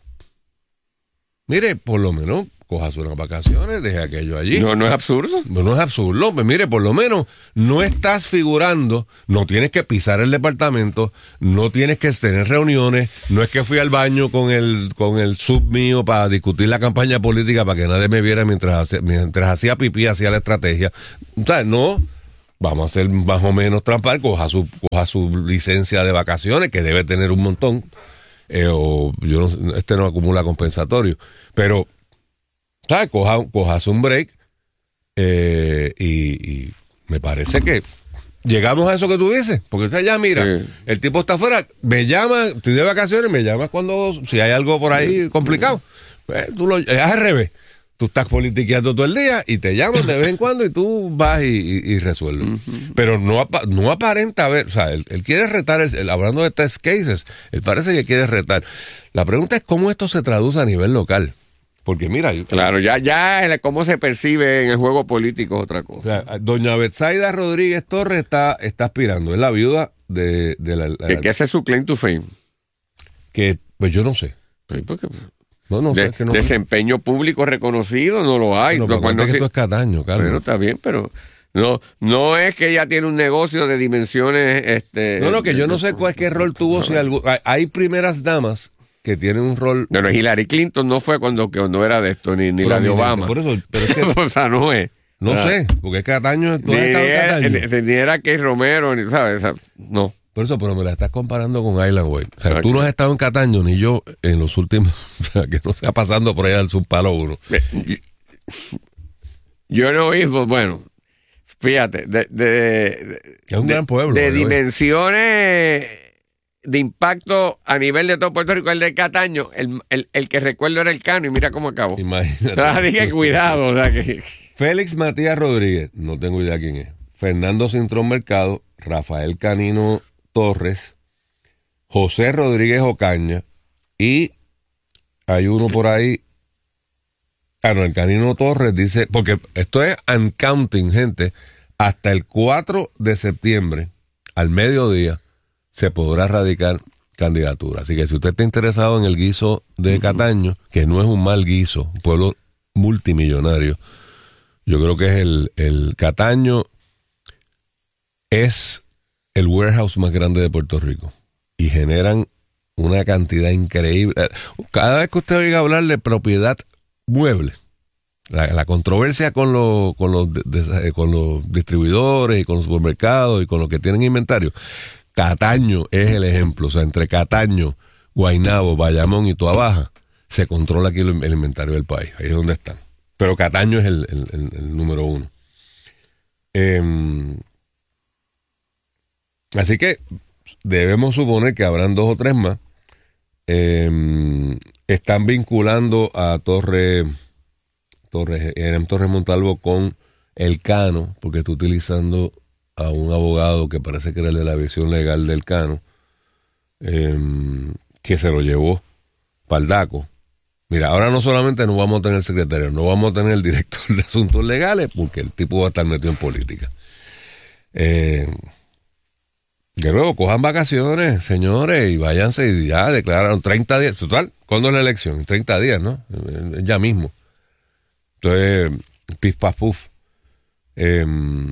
Mire, por lo menos cojas unas vacaciones, deje aquello allí. No, no es absurdo. No, no es absurdo. Pues mire, por lo menos no estás figurando, no tienes que pisar el departamento, no tienes que tener reuniones, no es que fui al baño con el con el sub mío para discutir la campaña política para que nadie me viera mientras, mientras hacía pipí, hacía la estrategia. O sea, no, vamos a ser más o menos transparentes, coja su, coja su licencia de vacaciones, que debe tener un montón, eh, o yo no, este no acumula compensatorio, pero, ¿sabes? Coja, coja un break, eh, y, y me parece que llegamos a eso que tú dices, porque o sea, ya mira, sí. El tipo está afuera, me llama, estoy de vacaciones, me llamas cuando, si hay algo por ahí complicado, pues, tú lo, es al revés. Tú estás politiqueando todo el día y te llaman de vez en cuando y tú vas y, y, y resuelves. Uh-huh. Pero no, no aparenta haber, o sea, él, él quiere retar, el, el, hablando de test cases, él parece que quiere retar. La pregunta es cómo esto se traduce a nivel local. Porque mira... Yo, claro, ya, ya cómo se percibe en el juego político es otra cosa. O sea, doña Betsaida Rodríguez Torres está, está aspirando, es la viuda de, de la... la ¿Que, que ese es su claim to fame? Que, pues yo no sé. Sí, porque... No, no, de, sé, es que no, desempeño público reconocido no lo hay. No, no, cuando si, esto es Cataño, Carlos. Bueno, está bien, pero no, no es que ella tiene un negocio de dimensiones. Este, no, no, que de, yo no de, sé cuál es qué rol tuvo. No, si algo, hay, hay primeras damas que tienen un rol. No, no, Hillary Clinton no fue cuando, cuando era de esto, ni, ni la de Obama. Por eso, pero es que, o sea, no es. No ah, sé, porque es Cataño, tú has estado en Cataño. Ni era que Romero, ni, ¿sabes? No. Por eso, pero me la estás comparando con Island Way. O sea, okay. Tú no has estado en Cataño, ni yo, en los últimos... O sea, que no sea pasando por allá del subpalo uno. Yo no he oído, bueno, fíjate, de... de, de es un de, gran pueblo. De dimensiones de impacto a nivel de todo Puerto Rico, el de Cataño, el, el, el que recuerdo era el Cano, y mira cómo acabó. Imagínate. O sea, dije, cuidado. O sea, que... Félix Matías Rodríguez, no tengo idea quién es. Fernando Cintrón Mercado, Rafael Canino Torres, José Rodríguez Ocaña, y hay uno por ahí, ah no, el Canino Torres dice, porque esto es uncounting, gente, hasta el cuatro de septiembre, al mediodía, se podrá radicar candidatura. Así que si usted está interesado en el guiso de Cataño, que no es un mal guiso, un pueblo multimillonario, yo creo que es el, el Cataño es el warehouse más grande de Puerto Rico y generan una cantidad increíble. Cada vez que usted oiga hablar de propiedad mueble, la, la controversia con los, con los de, de, con los distribuidores y con los supermercados y con los que tienen inventario, Cataño es el ejemplo. O sea, entre Cataño, Guaynabo, Bayamón y Toabaja se controla aquí el, el inventario del país. Ahí es donde están. Pero Cataño es el, el, el, el número uno. Eh, Así que debemos suponer que habrán dos o tres más. Eh, están vinculando a Torres Torres, Torres Montalvo con el Cano, porque está utilizando a un abogado que parece que era el de la visión legal del Cano, eh, que se lo llevó para el DACO. Mira, ahora no solamente no vamos a tener secretario, no vamos a tener el director de asuntos legales, porque el tipo va a estar metido en política. Eh... Que luego cojan vacaciones, señores, y váyanse y ya declararon treinta días. Total, ¿cuándo es la elección? treinta días, ¿no? Ya mismo. Entonces, pif, paf, puf. Eh,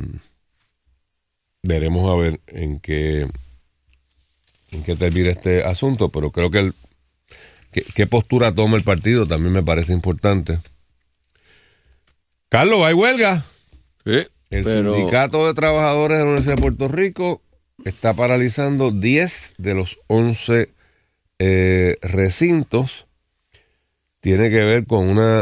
veremos a ver en qué en qué termina este asunto, pero creo que el que, qué postura toma el partido también me parece importante. Carlos, ¿hay huelga? Sí, el pero... Sindicato de Trabajadores de la Universidad de Puerto Rico está paralizando diez de los once eh, recintos. Tiene que ver con una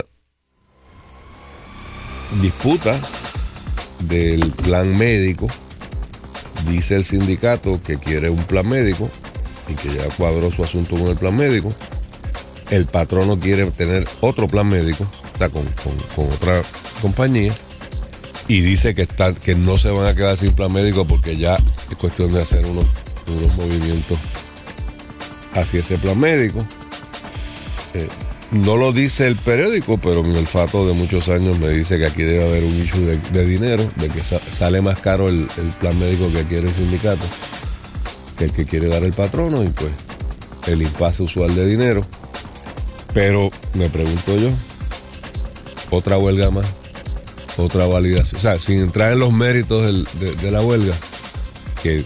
disputa del plan médico. Dice el sindicato que quiere un plan médico y que ya cuadró su asunto con el plan médico. El patrono quiere tener otro plan médico, o sea, con, con, con otra compañía. Y dice que está, que no se van a quedar sin plan médico porque ya es cuestión de hacer unos, unos movimientos hacia ese plan médico. Eh, no lo dice el periódico, pero mi olfato de muchos años me dice que aquí debe haber un issue de, de dinero, de que sa- sale más caro el, el plan médico que quiere el sindicato que el que quiere dar el patrono, y pues el impasse usual de dinero. Pero me pregunto yo, otra huelga más, otra validación, o sea, sin entrar en los méritos del, de, de la huelga, que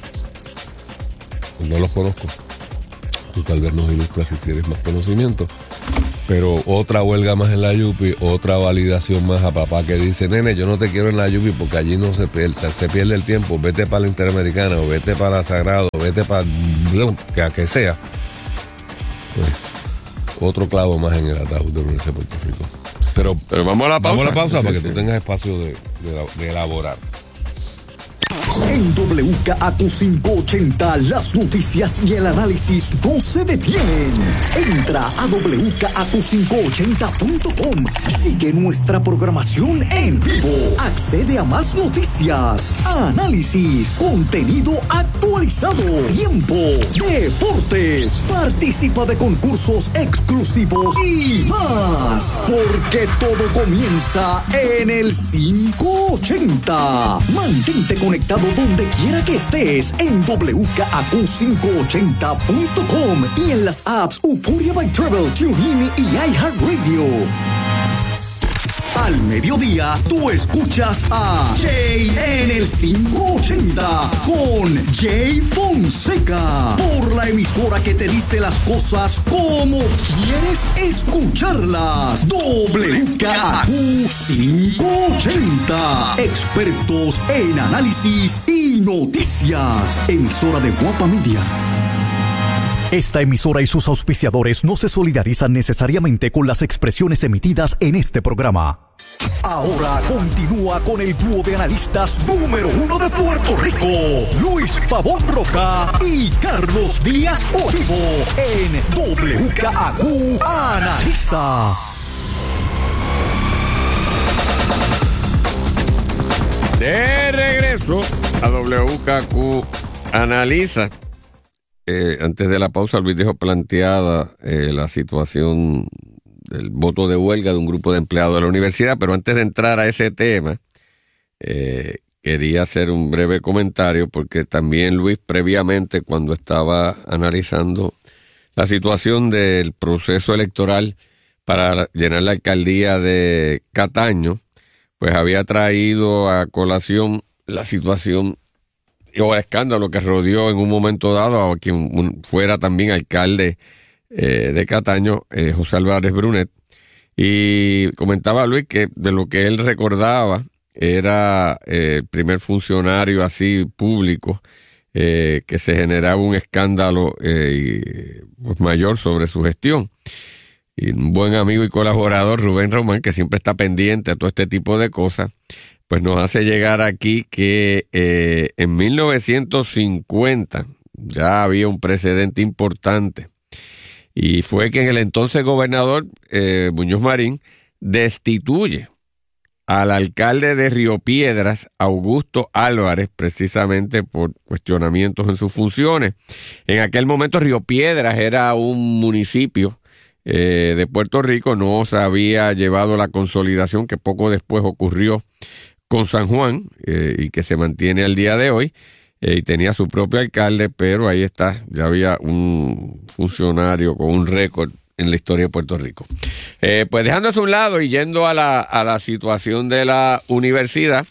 no los conozco, tú tal vez nos ilustras si tienes más conocimiento, pero otra huelga más en la Yupi, otra validación más a papá que dice, nene, yo no te quiero en la Yupi porque allí no se pierde, se pierde el tiempo, vete para la Interamericana o vete para la Sagrado, vete para que a que sea. Pues, otro clavo más en el ataúd de la Universidad de Puerto Rico. Pero, Pero vamos a la pausa. Vamos a la pausa sí, para sí. que tú tengas espacio de, de, de elaborar. En W K A Q quinientos ochenta, las noticias y el análisis no se detienen. Entra a w k a q quinientos ochenta punto com. Sigue nuestra programación en vivo. Accede a más noticias, análisis, contenido actualizado, tiempo, deportes. Participa de concursos exclusivos y más. Porque todo comienza en el quinientos ochenta. Mantente conectado donde quiera que estés en w k a q quinientos ochenta punto com y en las apps Euphoria by Travel, TuneIn y iHeartRadio. Al mediodía, tú escuchas a Jay en el quinientos ochenta con Jay Fonseca por la emisora que te dice las cosas como quieres escucharlas. W K A Q quinientos ochenta, expertos en análisis y noticias. Emisora de Guapa Media. Esta emisora y sus auspiciadores no se solidarizan necesariamente con las expresiones emitidas en este programa. Ahora continúa con el dúo de analistas número uno de Puerto Rico, Luis Pavón Roca y Carlos Díaz Olivo, en W K A Q Analiza. De regreso a W K A Q Analiza. Eh, antes de la pausa, Luis dejó planteada eh, la situación del voto de huelga de un grupo de empleados de la universidad, pero antes de entrar a ese tema, eh, quería hacer un breve comentario, porque también Luis, previamente, cuando estaba analizando la situación del proceso electoral para llenar la alcaldía de Cataño, pues había traído a colación la situación o el escándalo que rodeó en un momento dado a quien fuera también alcalde eh, de Cataño, eh, José Álvarez Brunet, y comentaba Luis que de lo que él recordaba era eh, el primer funcionario así público eh, que se generaba un escándalo eh, pues mayor sobre su gestión. Y un buen amigo y colaborador, Rubén Román, que siempre está pendiente a todo este tipo de cosas, pues nos hace llegar aquí que eh, en mil novecientos cincuenta ya había un precedente importante, y fue que en el entonces gobernador eh, Muñoz Marín destituye al alcalde de Río Piedras, Augusto Álvarez, precisamente por cuestionamientos en sus funciones. En aquel momento Río Piedras era un municipio eh, de Puerto Rico, no se había llevado la consolidación que poco después ocurrió con San Juan, eh, y que se mantiene al día de hoy, eh, y tenía su propio alcalde, pero ahí está, ya había un funcionario con un récord en la historia de Puerto Rico. Eh, pues dejándose a un lado y yendo a la, a la situación de la universidad,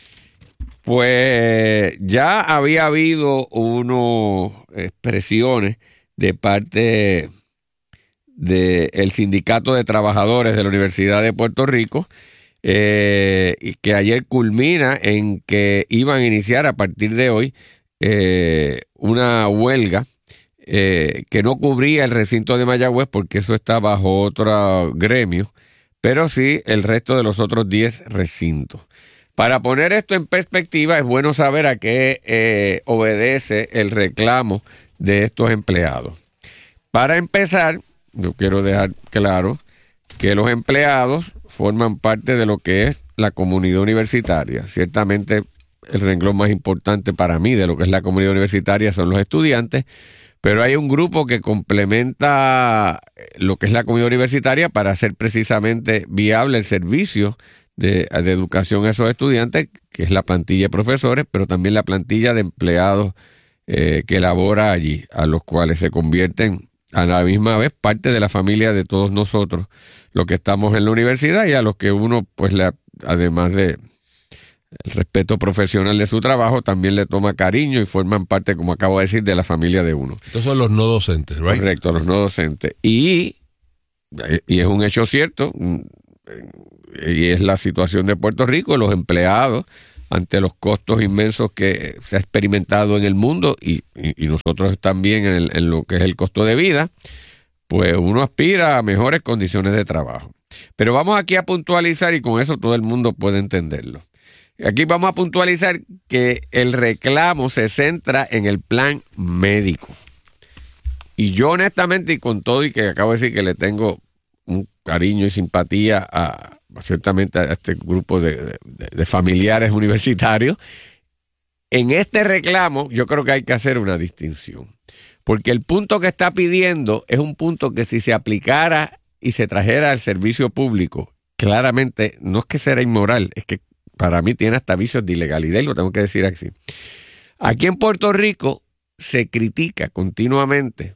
pues ya había habido unas expresiones de parte del Sindicato de Trabajadores de la Universidad de Puerto Rico, Eh, y que ayer culmina en que iban a iniciar a partir de hoy eh, una huelga eh, que no cubría el recinto de Mayagüez porque eso está bajo otro gremio, pero sí el resto de los otros diez recintos. Para poner esto en perspectiva, es bueno saber a qué eh, obedece el reclamo de estos empleados. Para empezar, yo quiero dejar claro que los empleados forman parte de lo que es la comunidad universitaria. Ciertamente el renglón más importante para mí de lo que es la comunidad universitaria son los estudiantes, pero hay un grupo que complementa lo que es la comunidad universitaria para hacer precisamente viable el servicio de, de educación a esos estudiantes, que es la plantilla de profesores, pero también la plantilla de empleados eh, que labora allí, a los cuales se convierten a la misma vez parte de la familia de todos nosotros, los que estamos en la universidad, y a los que uno, pues, le, además de el respeto profesional de su trabajo, también le toma cariño y forman parte, como acabo de decir, de la familia de uno. Estos son los no docentes, ¿right? Correcto, los no docentes. Y y es un hecho cierto, y es la situación de Puerto Rico, los empleados, ante los costos inmensos que se ha experimentado en el mundo y, y, y nosotros también en, el, en lo que es el costo de vida, pues uno aspira a mejores condiciones de trabajo. Pero vamos aquí a puntualizar, y con eso todo el mundo puede entenderlo. Aquí vamos a puntualizar que el reclamo se centra en el plan médico. Y yo honestamente, y con todo y que acabo de decir que le tengo un cariño y simpatía a, ciertamente a este grupo de, de, de familiares universitarios, en este reclamo yo creo que hay que hacer una distinción. Porque el punto que está pidiendo es un punto que si se aplicara y se trajera al servicio público, claramente no es que será inmoral, es que para mí tiene hasta vicios de ilegalidad y lo tengo que decir así. Aquí en Puerto Rico se critica continuamente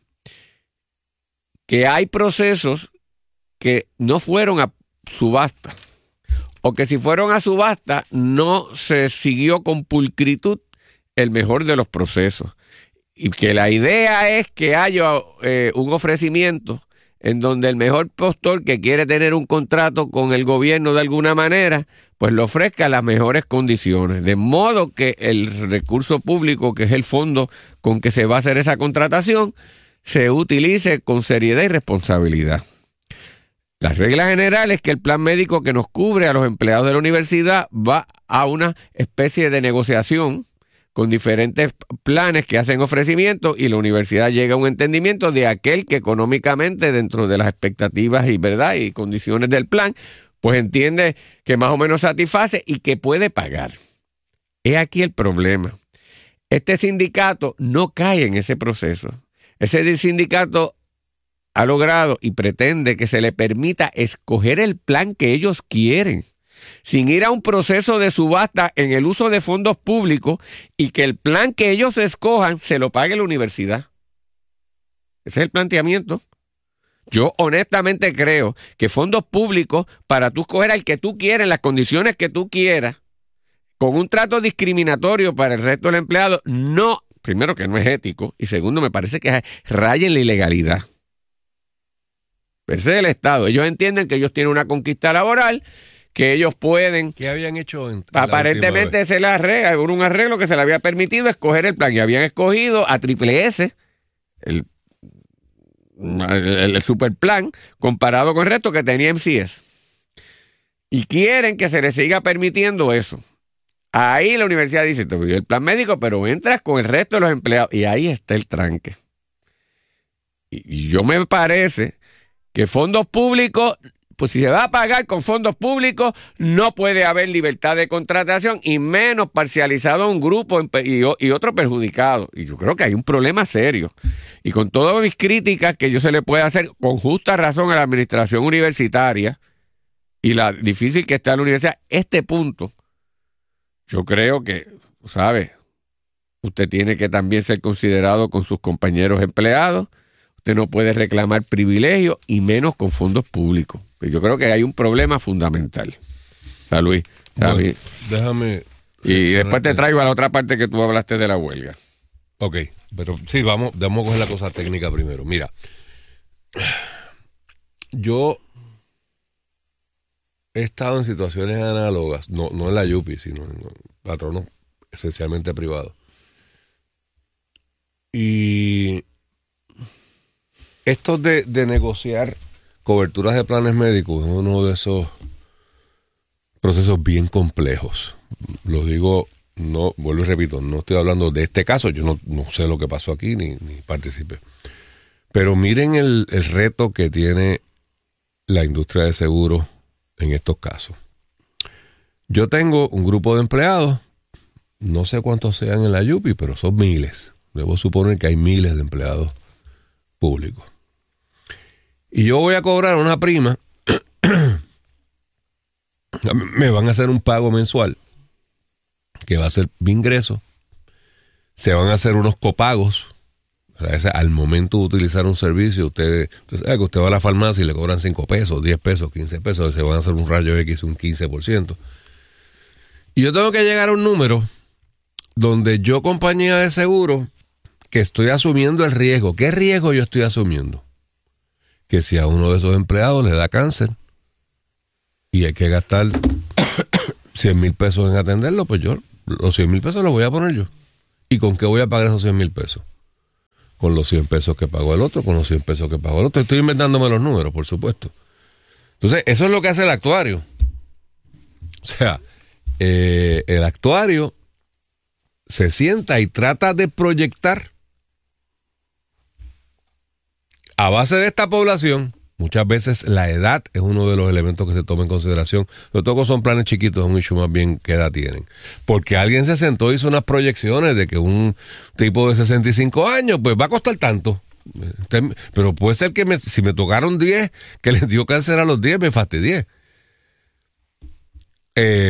que hay procesos que no fueron a subasta o que si fueron a subasta no se siguió con pulcritud el mejor de los procesos y que la idea es que haya eh, un ofrecimiento en donde el mejor postor que quiere tener un contrato con el gobierno de alguna manera, pues le ofrezca las mejores condiciones, de modo que el recurso público, que es el fondo con que se va a hacer esa contratación, se utilice con seriedad y responsabilidad. La regla general es que el plan médico que nos cubre a los empleados de la universidad va a una especie de negociación con diferentes planes que hacen ofrecimientos y la universidad llega a un entendimiento de aquel que económicamente, dentro de las expectativas y verdad y condiciones del plan, pues entiende que más o menos satisface y que puede pagar. He aquí el problema. Este sindicato no cae en ese proceso. Ese sindicato ha logrado y pretende que se le permita escoger el plan que ellos quieren, sin ir a un proceso de subasta en el uso de fondos públicos y que el plan que ellos escojan se lo pague la universidad. Ese es el planteamiento. Yo honestamente creo que fondos públicos, para tú escoger al que tú quieras, en las condiciones que tú quieras, con un trato discriminatorio para el resto del empleado, no, primero que no es ético, y segundo me parece que raya en la ilegalidad. Ese es el Estado. Ellos entienden que ellos tienen una conquista laboral, que ellos pueden... ¿Qué habían hecho? En, en aparentemente se le arregla, un arreglo que se le había permitido escoger el plan, y habían escogido a Triple S, el, el, el super plan, comparado con el resto que tenía M C S. Y quieren que se les siga permitiendo eso. Ahí la universidad dice, te pidió el plan médico, pero entras con el resto de los empleados. Y ahí está el tranque. Y, y yo me parece que fondos públicos, pues si se va a pagar con fondos públicos, no puede haber libertad de contratación y menos parcializado a un grupo y, y otro perjudicado. Y yo creo que hay un problema serio. Y con todas mis críticas que yo se le puede hacer con justa razón a la administración universitaria y la difícil que está la universidad, este punto, yo creo que, ¿sabe? Usted tiene que también ser considerado con sus compañeros empleados. Usted no puede reclamar privilegios y menos con fondos públicos. Yo creo que hay un problema fundamental. O sea, Luis, bueno, déjame... Y después te traigo a la otra parte que tú hablaste de la huelga. Ok, pero sí, vamos, vamos a coger la cosa técnica primero. Mira, yo he estado en situaciones análogas, no, no en la Yupi, sino en patronos esencialmente privados. Y esto de, de negociar coberturas de planes médicos es uno de esos procesos bien complejos. Lo digo, no, vuelvo y repito, no estoy hablando de este caso, yo no, no sé lo que pasó aquí ni, ni participé. Pero miren el, el reto que tiene la industria de seguros en estos casos. Yo tengo un grupo de empleados, no sé cuántos sean en la Yupi, pero son miles. Debo suponer que hay miles de empleados públicos. Y yo voy a cobrar una prima, me van a hacer un pago mensual, que va a ser mi ingreso, se van a hacer unos copagos, o sea, ese, al momento de utilizar un servicio, usted, usted sabe que usted va a la farmacia y le cobran cinco pesos, diez pesos, quince pesos, se van a hacer un rayo X un quince por ciento. Y yo tengo que llegar a un número donde yo, compañía de seguro, que estoy asumiendo el riesgo. ¿Qué riesgo yo estoy asumiendo? que si a uno de esos empleados le da cáncer y hay que gastar cien mil pesos en atenderlo, pues yo los cien mil pesos los voy a poner yo. ¿Y con qué voy a pagar esos cien mil pesos? Con los cien pesos que pagó el otro, con los cien pesos que pagó el otro. Estoy inventándome los números, por supuesto. Entonces, eso es lo que hace el actuario. O sea, eh, el actuario se sienta y trata de proyectar a base de esta población. Muchas veces la edad es uno de los elementos que se toma en consideración. Sobre todo cuando son planes chiquitos, es un issue más bien qué edad tienen. Porque alguien se sentó y hizo unas proyecciones de que un tipo de sesenta y cinco años, pues va a costar tanto. Pero puede ser que me, si me tocaron diez, que les dio cáncer a los diez, me fastidié. Eh,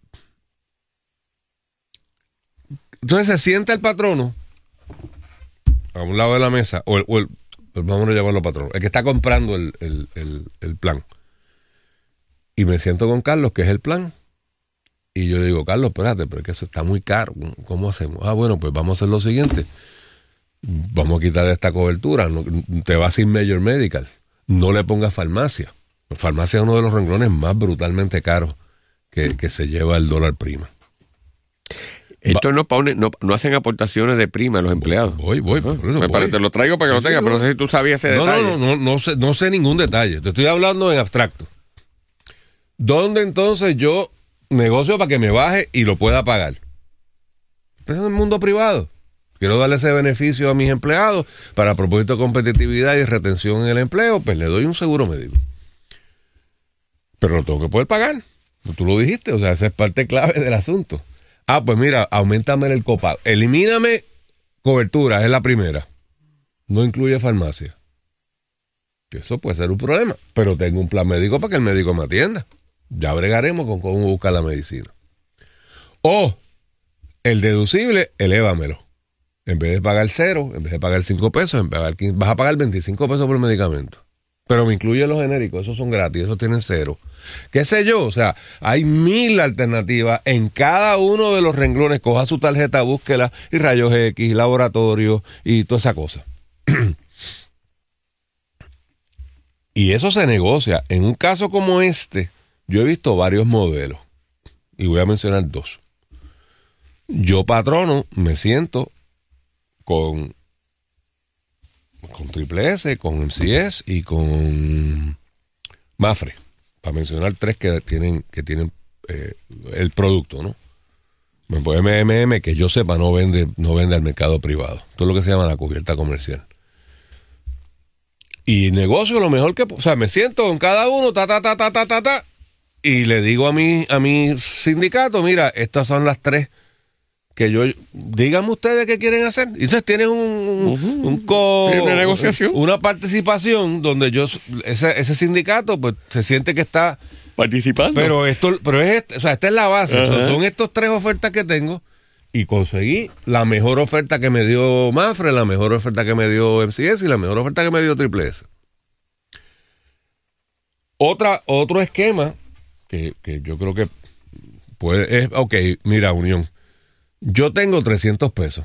entonces se sienta el patrono a un lado de la mesa, o el, o el vamos a llamarlo patrón, el que está comprando el, el, el, el plan. Y me siento con Carlos, que es el plan. Y yo digo, Carlos, espérate, pero es que eso está muy caro. ¿Cómo hacemos? Ah, bueno, pues vamos a hacer lo siguiente. Vamos a quitar esta cobertura. No, te vas sin Major Medical. No le pongas farmacia. Farmacia es uno de los renglones más brutalmente caros que, que se lleva el dólar prima. Esto no, no, no hacen aportaciones de prima a los empleados. Voy, voy. Por eso Me voy. Parece, te lo traigo para que lo tengas, pero no sé si tú sabías ese no, detalle. No, no, no, no sé, no sé ningún detalle. Te estoy hablando en abstracto. ¿Dónde entonces yo negocio para que me baje y lo pueda pagar? Pues en el mundo privado. Quiero darle ese beneficio a mis empleados para propósito de competitividad y retención en el empleo, pues le doy un seguro médico. Pero lo tengo que poder pagar. Tú lo dijiste, o sea, esa es parte clave del asunto. Ah, pues mira, aumentame el copago. Elimíname cobertura, es la primera. No incluye farmacia. Eso puede ser un problema, pero tengo un plan médico para que el médico me atienda. Ya bregaremos con cómo buscar la medicina. O el deducible, elévamelo. En vez de pagar cero, en vez de pagar cinco pesos, en vez de pagar quince, vas a pagar veinticinco pesos por el medicamento. Pero me incluye los genéricos, esos son gratis, esos tienen cero. ¿Qué sé yo? O sea, hay mil alternativas en cada uno de los renglones. Coja su tarjeta, búsquela, y rayos X, laboratorio, y toda esa cosa. Y eso se negocia. En un caso como este, yo he visto varios modelos. Y voy a mencionar dos. Yo, patrono, me siento con... con Triple S, con M C S y con Mafre, para mencionar tres que tienen que tienen eh, el producto, ¿no? M M M, que yo sepa, no vende no vende al mercado privado. Esto es lo que se llama la cubierta comercial. Y negocio lo mejor que... O sea, me siento con cada uno, ta, ta, ta, ta, ta, ta, ta, y le digo a mi, a mi sindicato, mira, estas son las tres que yo, díganme ustedes qué quieren hacer. Y entonces tienes un, un, uh-huh. un co, sí, una negociación, una participación donde yo, ese, ese sindicato, pues se siente que está participando. Pero esto, pero es, o sea, esta es la base. Uh-huh. Son, son estos tres ofertas que tengo y conseguí la mejor oferta que me dio Mafre, la mejor oferta que me dio M C S y la mejor oferta que me dio Triple S. Otra, otro esquema que, que yo creo que puede, es, ok, mira, Unión. Yo tengo trescientos pesos.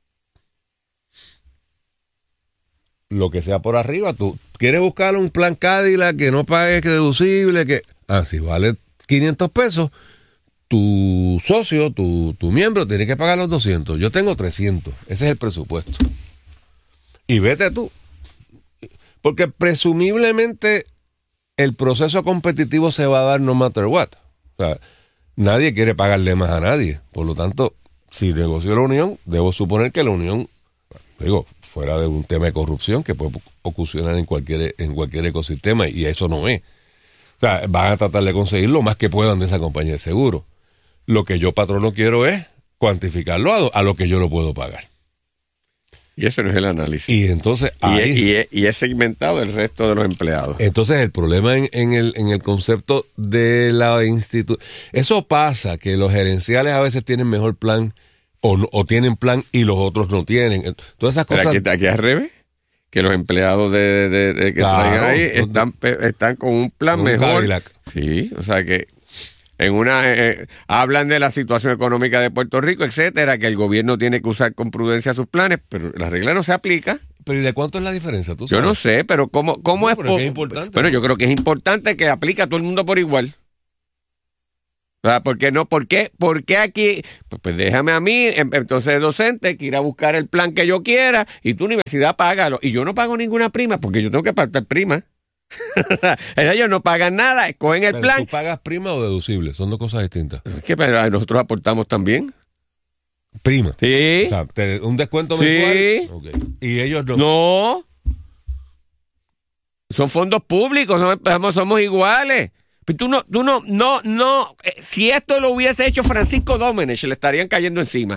Lo que sea por arriba, tú quieres buscar un plan Cadillac que no pague, que deducible, que... Ah, si vale quinientos pesos, tu socio, tu, tu miembro, tiene que pagar los doscientos. Yo tengo trescientos. Ese es el presupuesto. Y vete tú. Porque presumiblemente el proceso competitivo se va a dar no matter what. O sea, nadie quiere pagarle más a nadie. Por lo tanto... Si negocio la unión, debo suponer que la unión, digo, fuera de un tema de corrupción que puede ocurrir en cualquier, en cualquier ecosistema, y eso no es. O sea, van a tratar de conseguir lo más que puedan de esa compañía de seguro. Lo que yo, patrono, quiero es cuantificarlo a, a lo que yo lo puedo pagar. Y ese no es el análisis. Y entonces... Y, ahí, es, y, es, y es segmentado el resto de los empleados. Entonces el problema en, en, el, en el concepto de la institución... Eso pasa, que los gerenciales a veces tienen mejor plan o, o tienen plan y los otros no tienen. Todas esas cosas... Pero aquí, aquí al revés, que los empleados de, de, de que claro, traigan ahí están, están con un plan un mejor. Cadillac. Sí, o sea que... En una eh, hablan de la situación económica de Puerto Rico, etcétera, que el gobierno tiene que usar con prudencia sus planes, pero la regla no se aplica, pero ¿y de cuánto es la diferencia? ¿Tú Yo sabes? no sé, pero ¿cómo, cómo No, es? pero po- es que es importante. Bueno, yo creo que es importante que aplique a todo el mundo por igual. O sea, ¿por qué no? ¿Por qué, ¿Por qué aquí? Pues, pues déjame a mí, em- entonces docente, que ir a buscar el plan que yo quiera y tu universidad págalo. Y yo no pago ninguna prima porque yo tengo que pagar prima. Ellos no pagan nada, escogen el Pero, plan. ¿tú pagas prima o deducible? Son dos cosas distintas. Es que pero, nosotros aportamos también. Prima. Sí. O sea, te- un descuento Sí. mensual. Ok. Y ellos no. No. Son fondos públicos, somos, somos iguales. Pero tú no, tú no, no, no. eh, Si esto lo hubiese hecho Francisco Domenech, le estarían cayendo encima.